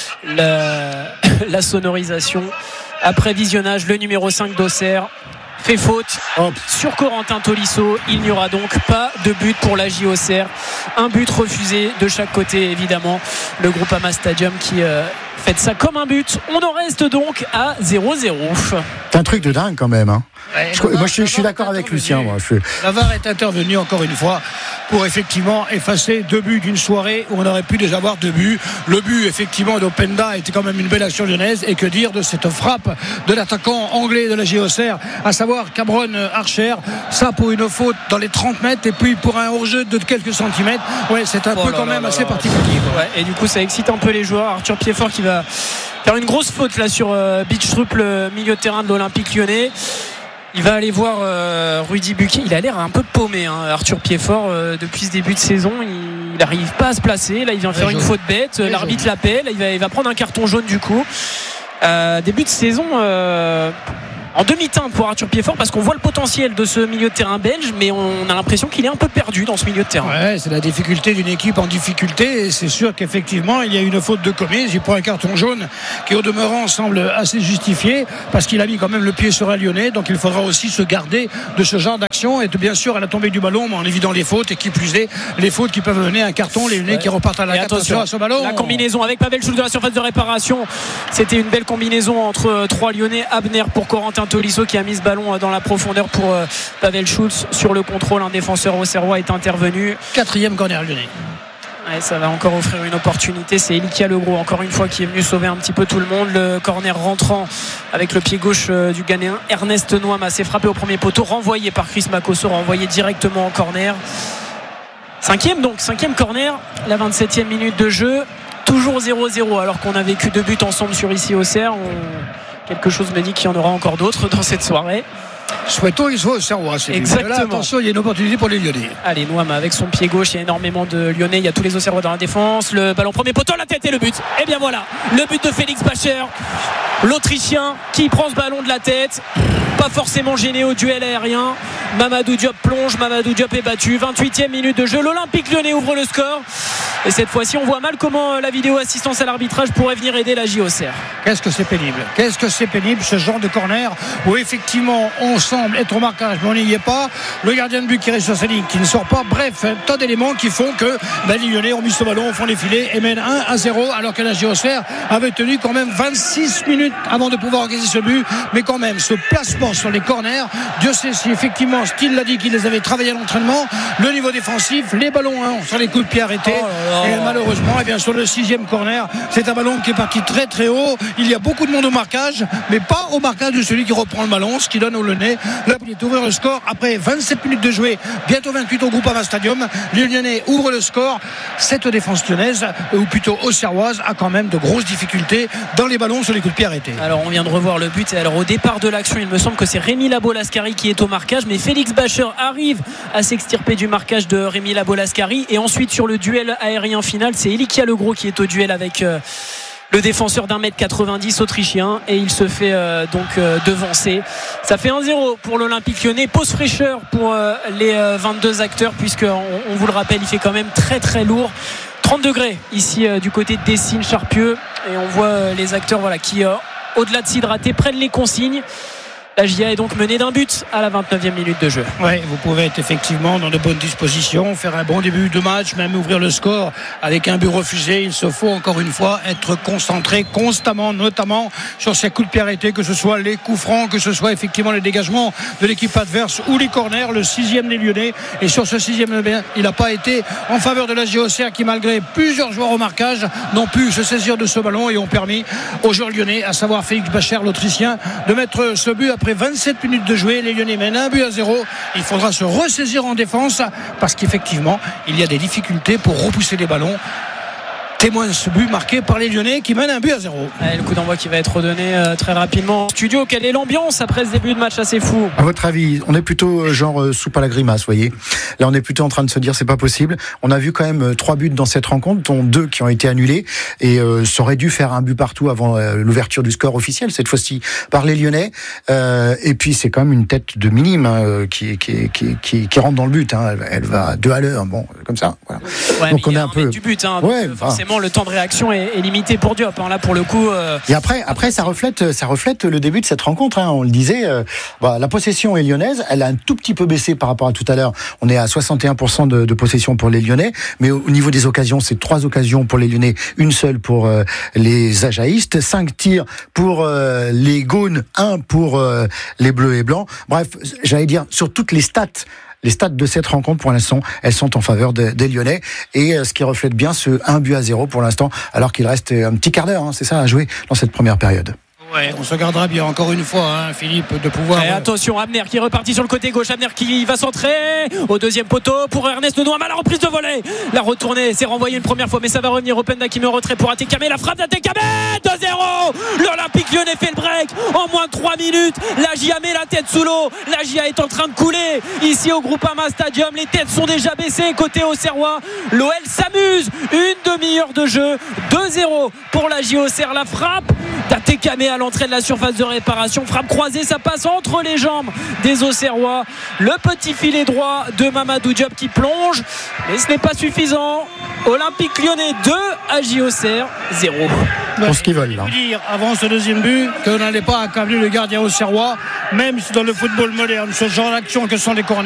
la sonorisation. Après visionnage, le numéro 5 d'Auxerre fait faute sur Corentin Tolisso. Il n'y aura donc pas de but pour la Auxerre. Un but refusé de chaque côté, évidemment. Le Groupama Stadium qui fait ça comme un but. On en reste donc à 0-0. C'est un truc de dingue quand même. Hein. Ouais, je suis d'accord avec Lucien. La VAR est intervenue encore une fois pour effectivement effacer 2 buts d'une soirée où on aurait pu déjà avoir 2 buts. Le but effectivement d'Openda était quand même une belle action lyonnaise. Et que dire de cette frappe de l'attaquant anglais de la Auxerre, à savoir Cameron Archer. Ça pour une faute dans les 30 mètres et puis pour un hors-jeu de quelques centimètres. Ouais, c'est un peu quand même assez particulier. Ouais, et du coup ça excite un peu les joueurs. Arthur Piedfort qui va faire une grosse faute là sur Beachtrup, le milieu de terrain de l'Olympique Lyonnais. Il va aller voir Rudy Buquet. Il a l'air un peu paumé, Arthur Piedfort, depuis ce début de saison. Il n'arrive pas à se placer. Là, il vient faire une faute bête. L'arbitre l'appelle. Il va prendre un carton jaune du coup. Début de saison en demi-teinte pour Arthur Piedfort, parce qu'on voit le potentiel de ce milieu de terrain belge, mais on a l'impression qu'il est un peu perdu dans ce milieu de terrain. Ouais, c'est la difficulté d'une équipe en difficulté, et c'est sûr qu'effectivement il y a une faute de commise. Il prend un carton jaune qui au demeurant semble assez justifié, parce qu'il a mis quand même le pied sur un Lyonnais. Donc il faudra aussi se garder de ce genre d'action, et bien sûr à la tombée du ballon, mais en évitant les fautes, et qui plus est les fautes qui peuvent mener un carton, les Lyonnais qui repartent à la attention à ce ballon. La combinaison avec Pavel Schulz de la surface de réparation, c'était une belle combinaison entre 3 Lyonnais. Abner pour Corentin Tolisso qui a mis ce ballon dans la profondeur pour Pavel Schulz. Sur le contrôle, un défenseur auxerrois est intervenu. 4e corner lyonnais. Ouais, ça va encore offrir une opportunité. C'est Elikia Legros encore une fois qui est venu sauver un petit peu tout le monde. Le corner rentrant avec le pied gauche du Ghanéen Ernest Nouama s'est frappé au premier poteau, renvoyé par Chris Makosso, renvoyé directement en corner. 5e corner, la 27e minute de jeu. Toujours 0-0 alors qu'on a vécu 2 buts ensemble sur ici Auxerre. Quelque chose me dit qu'il y en aura encore d'autres dans cette soirée. Souhaitons qu'il soit au Serrois. Exactement. Là, attention, il y a une opportunité pour les Lyonnais. Allez, Nouama avec son pied gauche, il y a énormément de Lyonnais, il y a tous les Auxerrois dans la défense. Le ballon premier poteau, la tête et le but. Et bien voilà, le but de Félix Bacher, l'Autrichien qui prend ce ballon de la tête. Pas forcément gêné au duel aérien. Mamadou Diop plonge, Mamadou Diop est battu. 28e minute de jeu, l'Olympique Lyonnais ouvre le score. Et cette fois-ci, on voit mal comment la vidéo assistance à l'arbitrage pourrait venir aider la Auxerre. Qu'est-ce que c'est pénible ce genre de corner où effectivement on semble être au marquage mais on n'y est pas. Le gardien de but qui reste sur sa ligne, qui ne sort pas. Bref, tant d'éléments qui font que les Lyonnais ont mis ce ballon au fond des filets et mènent 1-0, alors que la Auxerre avait tenu quand même 26 minutes avant de pouvoir organiser ce but. Mais quand même, ce placement sur les corners, Dieu sait si effectivement Steele l'a dit qu'il les avait travaillés à l'entraînement, le niveau défensif, les ballons sur les coups de pied arrêtés. Et malheureusement, sur le 6e corner, c'est un ballon qui est parti très très haut. Il y a beaucoup de monde au marquage, mais pas au marquage de celui qui reprend le ballon, ce qui donne au Lyonnais la possibilité d'ouvrir le score après 27 minutes de jouer, bientôt 28 au Groupama Stadium. Les Lyonnais ouvrent le score. Cette défense lyonnaise, ou plutôt auxerroise, a quand même de grosses difficultés dans les ballons sur les coups de pied arrêtés. Alors on vient de revoir le but, et alors au départ de l'action, il me semble que c'est Rémi Labo-Lascari qui est au marquage, mais Félix Bacher arrive à s'extirper du marquage de Rémi Labo-Lascari, et ensuite sur le duel aérien final, c'est Elikia Legros qui est au duel avec le défenseur d'1m90 autrichien, et il se fait devancer. Ça fait 1-0 pour l'Olympique Lyonnais. Pause fraîcheur pour les 22 acteurs, puisque on vous le rappelle, il fait quand même très très lourd. 30 degrés ici du côté de Dessines, Charpieu, et on voit les acteurs qui au-delà de s'hydrater prennent les consignes. La GIA est donc menée d'un but à la 29e minute de jeu. Oui, vous pouvez être effectivement dans de bonnes dispositions, faire un bon début de match, même ouvrir le score avec un but refusé. Il se faut encore une fois être concentré constamment, notamment sur ces coups de pied arrêtés, que ce soit les coups francs, que ce soit effectivement les dégagements de l'équipe adverse ou les corners. Le 6e des Lyonnais, et sur ce 6e, il n'a pas été en faveur de la GIA Auxerre, qui malgré plusieurs joueurs au marquage n'ont pu se saisir de ce ballon et ont permis aux joueurs lyonnais, à savoir Félix Bacher, l'Autrichien, de mettre ce but après 27 minutes de jouer. Les Lyonnais mènent 1-0. Il faudra se ressaisir en défense parce qu'effectivement il y a des difficultés pour repousser les ballons. Témoin ce but marqué par les Lyonnais qui mènent 1-0. Le coup d'envoi qui va être redonné très rapidement. Studio, quelle est l'ambiance après ce début de match assez fou? À votre avis, on est plutôt genre soupe à la grimace, voyez. Là, on est plutôt en train de se dire c'est pas possible. On a vu quand même 3 buts dans cette rencontre, dont 2 qui ont été annulés, et ça aurait dû faire un but partout avant l'ouverture du score officiel cette fois-ci par les Lyonnais. Et puis c'est quand même une tête de minime qui rentre dans le but. Elle va 2 à l'heure, bon, comme ça. Voilà. Ouais, donc on est un peu du but. Ouais, forcément. Le temps de réaction est limité pour Diop. Là, pour le coup. Et après, ça reflète le début de cette rencontre. On le disait. La possession est lyonnaise. Elle a un tout petit peu baissé par rapport à tout à l'heure. On est à 61% de possession pour les Lyonnais. Mais au niveau des occasions, c'est 3 occasions pour les Lyonnais, 1 seule pour les Ajaïstes, 5 tirs pour les Gaunes, 1 pour les Bleus et Blancs. Bref, j'allais dire sur toutes les stats. Les stats de cette rencontre, pour l'instant, elles sont en faveur des Lyonnais, et ce qui reflète bien ce 1-0 pour l'instant, alors qu'il reste un petit quart d'heure, c'est ça, à jouer dans cette première période. Ouais, on se gardera bien encore une fois, Philippe, de pouvoir. Et attention, Abner qui est reparti sur le côté gauche. Abner qui va centrer au deuxième poteau pour Ernest Nouama. La reprise de volée, la retournée, c'est renvoyé une première fois, mais ça va revenir. Openda qui met en retrait pour Atekame. La frappe d'Atekame, 2-0. L'Olympique Lyonnais fait le break en moins de 3 minutes. La GIA met la tête sous l'eau. La GIA est en train de couler ici au Groupama Stadium. Les têtes sont déjà baissées côté Auxerrois. L'OL s'amuse. Une demi-heure de jeu, 2-0 pour la GIA Auxerre. La frappe d'Atekame à l'entrée de la surface de réparation, frappe croisée, ça passe entre les jambes des Auxerrois. Le petit filet droit de Mamadou Diop qui plonge, mais ce n'est pas suffisant. Olympique Lyonnais 2, AJ Auxerre 0. Pour ce qu'ils veulent là. Dire avant ce deuxième but qu'on n'allait pas accabler le gardien auxerrois, même si dans le football moderne, ce genre d'action que sont les corners